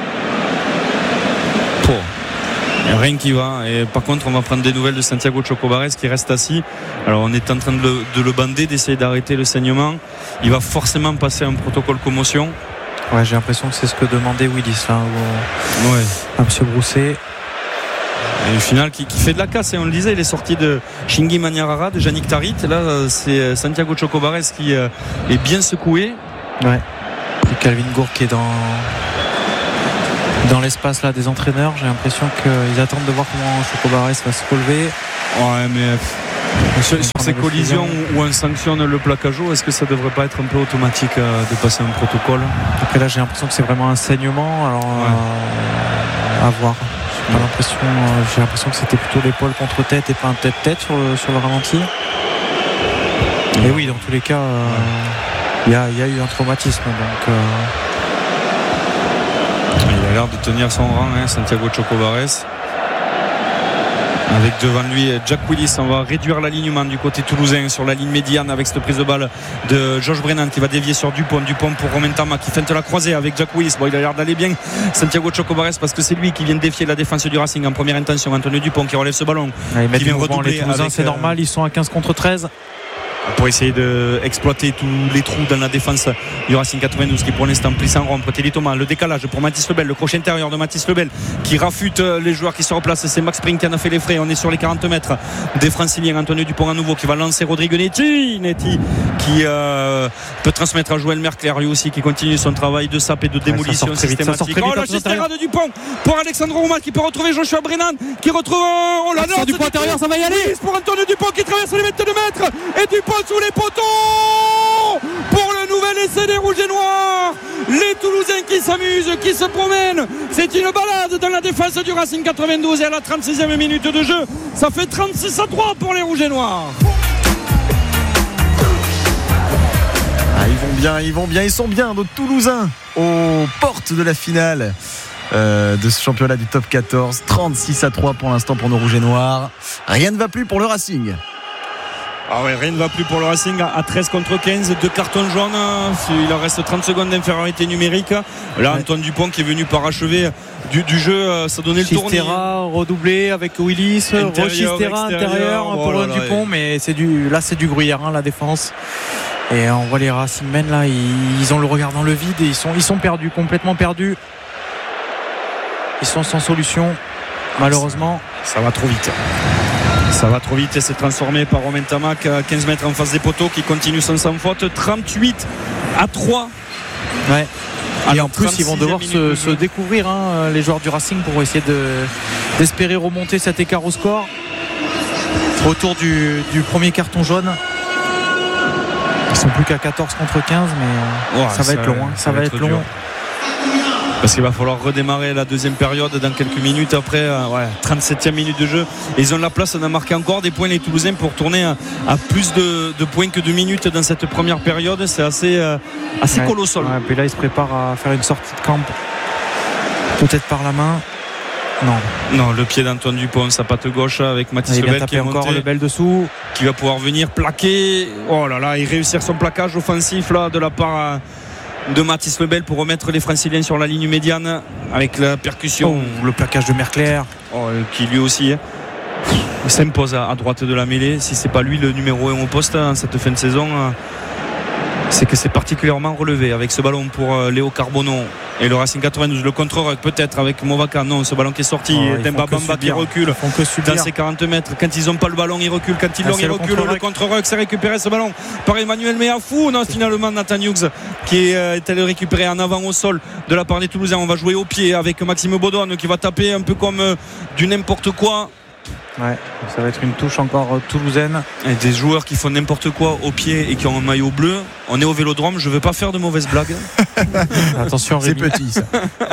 Oh. Rien qui va. Et par contre, on va prendre des nouvelles de Santiago Chocobares qui reste assis. Alors, on est en train de le, de le bander, d'essayer d'arrêter le saignement. Il va forcément passer un protocole commotion. Ouais, j'ai l'impression que c'est ce que demandait Willis là, au... ouais. à M. Brousset. Et au final, qui, qui fait de la casse. Et on le disait, il est sorti de Shingi Maniarara, de Yannick Tarit. Là, c'est Santiago Chocobares qui euh, est bien secoué. Ouais. Et Calvin Gour qui est dans. Dans l'espace là des entraîneurs, j'ai l'impression qu'ils attendent de voir comment Chocobares va se relever. Ouais, mais sur, sur ces collisions où on sanctionne le plaquage, est-ce que ça devrait pas être un peu automatique euh, de passer un protocole? Après là, j'ai l'impression que c'est vraiment un saignement. Alors ouais. euh, à voir. J'ai, pas l'impression, euh, j'ai l'impression que c'était plutôt l'épaule contre tête et pas un tête-tête sur le, sur le ralenti. Et oui, dans tous les cas, il euh, ouais. y, y a eu un traumatisme. Donc. Euh, Il a l'air de tenir son rang, hein, Santiago Chocobares. Avec devant lui Jack Willis. On va réduire l'alignement du côté toulousain sur la ligne médiane avec cette prise de balle de Georges Brennan qui va dévier sur Dupont. Dupont pour Romain Tama qui feinte la croisée avec Jack Willis. Bon, il a l'air d'aller bien, Santiago Chocobares, parce que c'est lui qui vient de défier la défense du Racing en première intention. Antonio Dupont qui relève ce ballon. Ouais, qui vient redoubler les Toulousains, c'est euh... normal, ils sont à quinze contre treize. Pour essayer d'exploiter tous les trous dans la défense du Racing quatre-vingt-douze qui pour l'instant plie sans rompre. Télé Thomas, le décalage pour Mathis Lebel, le crochet intérieur de Mathis Lebel qui rafute les joueurs qui se replacent. C'est Max Spring qui en a fait les frais. On est sur les quarante mètres des Franciliens. Antonio Dupont à nouveau qui va lancer Rodrigue Netti, Netti qui euh, peut transmettre à Joël Merclair lui aussi qui continue son travail de sape et de démolition ouais, systématique. Oh la gestera de Dupont pour Alexandre Roumat qui peut retrouver Joshua Brennan qui retrouve oh là là du point intérieur, ça va y aller. Oui, pour Antonio Dupont qui traverse les vingt-deux mètres et Dupont sous les poteaux pour le nouvel essai des Rouges et Noirs. Les Toulousains qui s'amusent, qui se promènent. C'est une balade dans la défense du Racing quatre-vingt-douze et à la trente-sixième minute de jeu, ça fait trente-six à trois pour les Rouges et Noirs. Ah, ils vont bien, ils vont bien, ils sont bien, nos Toulousains aux portes de la finale euh, de ce championnat du top quatorze. Trente-six à trois pour l'instant pour nos Rouges et Noirs. Rien ne va plus pour le Racing. Ah ouais, rien ne va plus pour le Racing à treize contre quinze, deux cartons jaunes, il en reste trente secondes d'infériorité numérique. Là ouais. Antoine Dupont qui est venu parachever du, du jeu, ça donnait le tournis. Chistera redoublé avec Willis, Rochistera intérieur pour oh là là, Dupont, ouais. Mais c'est du, là c'est du gruyère hein, la défense. Et on voit les Racingmen là, ils, ils ont le regard dans le vide et ils sont, ils sont perdus, complètement perdus. Ils sont sans solution, malheureusement. Ça, ça va trop vite. Ça va trop vite et c'est transformé par Romain Tamac à quinze mètres en face des poteaux qui continue sans, sans faute. Trente-huit à trois. Ouais. Et en plus ils vont devoir se, se découvrir hein, les joueurs du Racing pour essayer de, d'espérer remonter cet écart au score. Autour du, du premier carton jaune. Ils sont plus qu'à quatorze contre quinze mais ouais, ça va ça, être long hein. ça, ça va être, être long. Parce qu'il va falloir redémarrer la deuxième période dans quelques minutes après euh, ouais, trente-septième minute de jeu et ils ont la place, on a marqué encore des points les Toulousains pour tourner à, à plus de, de points que de minutes dans cette première période. C'est assez, euh, assez ouais, colossal ouais, puis là il se prépare à faire une sortie de camp peut-être par la main. Non, non le pied d'Antoine Dupont, sa patte gauche avec Mathis Lebel qui est encore monté, le bel dessous qui va pouvoir venir plaquer oh là là et réussir son plaquage offensif là, de la part à de Mathis Lebel pour remettre les Franciliens sur la ligne médiane avec la percussion. Oh, le plaquage de Merclair oh, qui lui aussi hein, s'impose à, à droite de la mêlée. Si c'est pas lui le numéro un au poste en cette fin de saison, c'est que c'est particulièrement relevé avec ce ballon pour Léo Carbonneau et le Racing quatre-vingt-douze. Le contre-rock peut-être avec Movaca, non, ce ballon qui est sorti oh, Demba Bamba qui recule dans ses quarante mètres. Quand ils n'ont pas le ballon ils reculent, quand ils ah, l'ont ils reculent. Le contre-rock c'est récupéré ce ballon par Emmanuel Meafou. Non, finalement Nathan Hughes qui est allé récupérer en avant au sol de la part des Toulousains. On va jouer au pied avec Maxime Baudonne qui va taper un peu comme du n'importe quoi. Ouais, ça va être une touche encore toulousaine. Et des joueurs qui font n'importe quoi au pied et qui ont un maillot bleu. On est au Vélodrome, je ne veux pas faire de mauvaises blagues. Attention, c'est petit ça.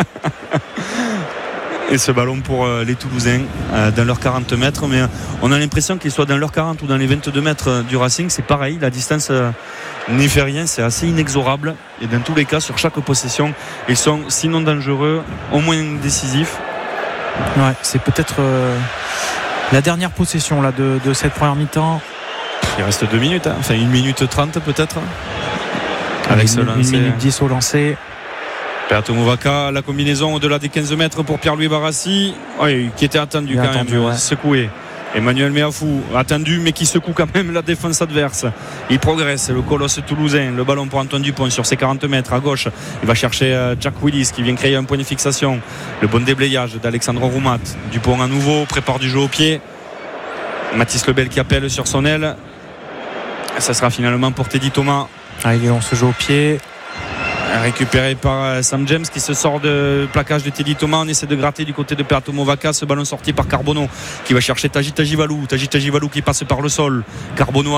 Et ce ballon pour euh, les Toulousains euh, dans leurs quarante mètres, mais euh, on a l'impression qu'ils soient dans leurs quarante ou dans les vingt-deux mètres euh, du Racing, c'est pareil, la distance euh, n'y fait rien, c'est assez inexorable et dans tous les cas sur chaque possession ils sont sinon dangereux, au moins décisifs. Ouais, c'est peut-être euh, La dernière possession là, de, de cette première mi-temps. Il reste deux minutes, hein. Enfin une minute trente peut-être. Avec une, ce lancer. Une minute dix au lancer. Peato Movaca, la combinaison au-delà des quinze mètres pour Pierre-Louis Barassi, oui, qui était attendu Bien quand attendu, même, ouais. secoué. Emmanuel Meafou, attendu mais qui secoue quand même la défense adverse. Il progresse, le colosse toulousain. Le ballon pour Antoine Dupont sur ses quarante mètres à gauche. Il va chercher Jack Willis qui vient créer un point de fixation. Le bon déblayage d'Alexandre Roumat. Dupont à nouveau, prépare du jeu au pied. Mathis Lebel qui appelle sur son aile. Ça sera finalement pour Teddy Thomas. Ah, il est on se joue au pied. Récupéré par Sam James qui se sort de plaquage de Teddy Thomas. On essaie de gratter du côté de Peato Movaca. Ce ballon sorti par Carbonneau qui va chercher Taji Tajivalou. Taji Tajivalou qui passe par le sol. Carbonneau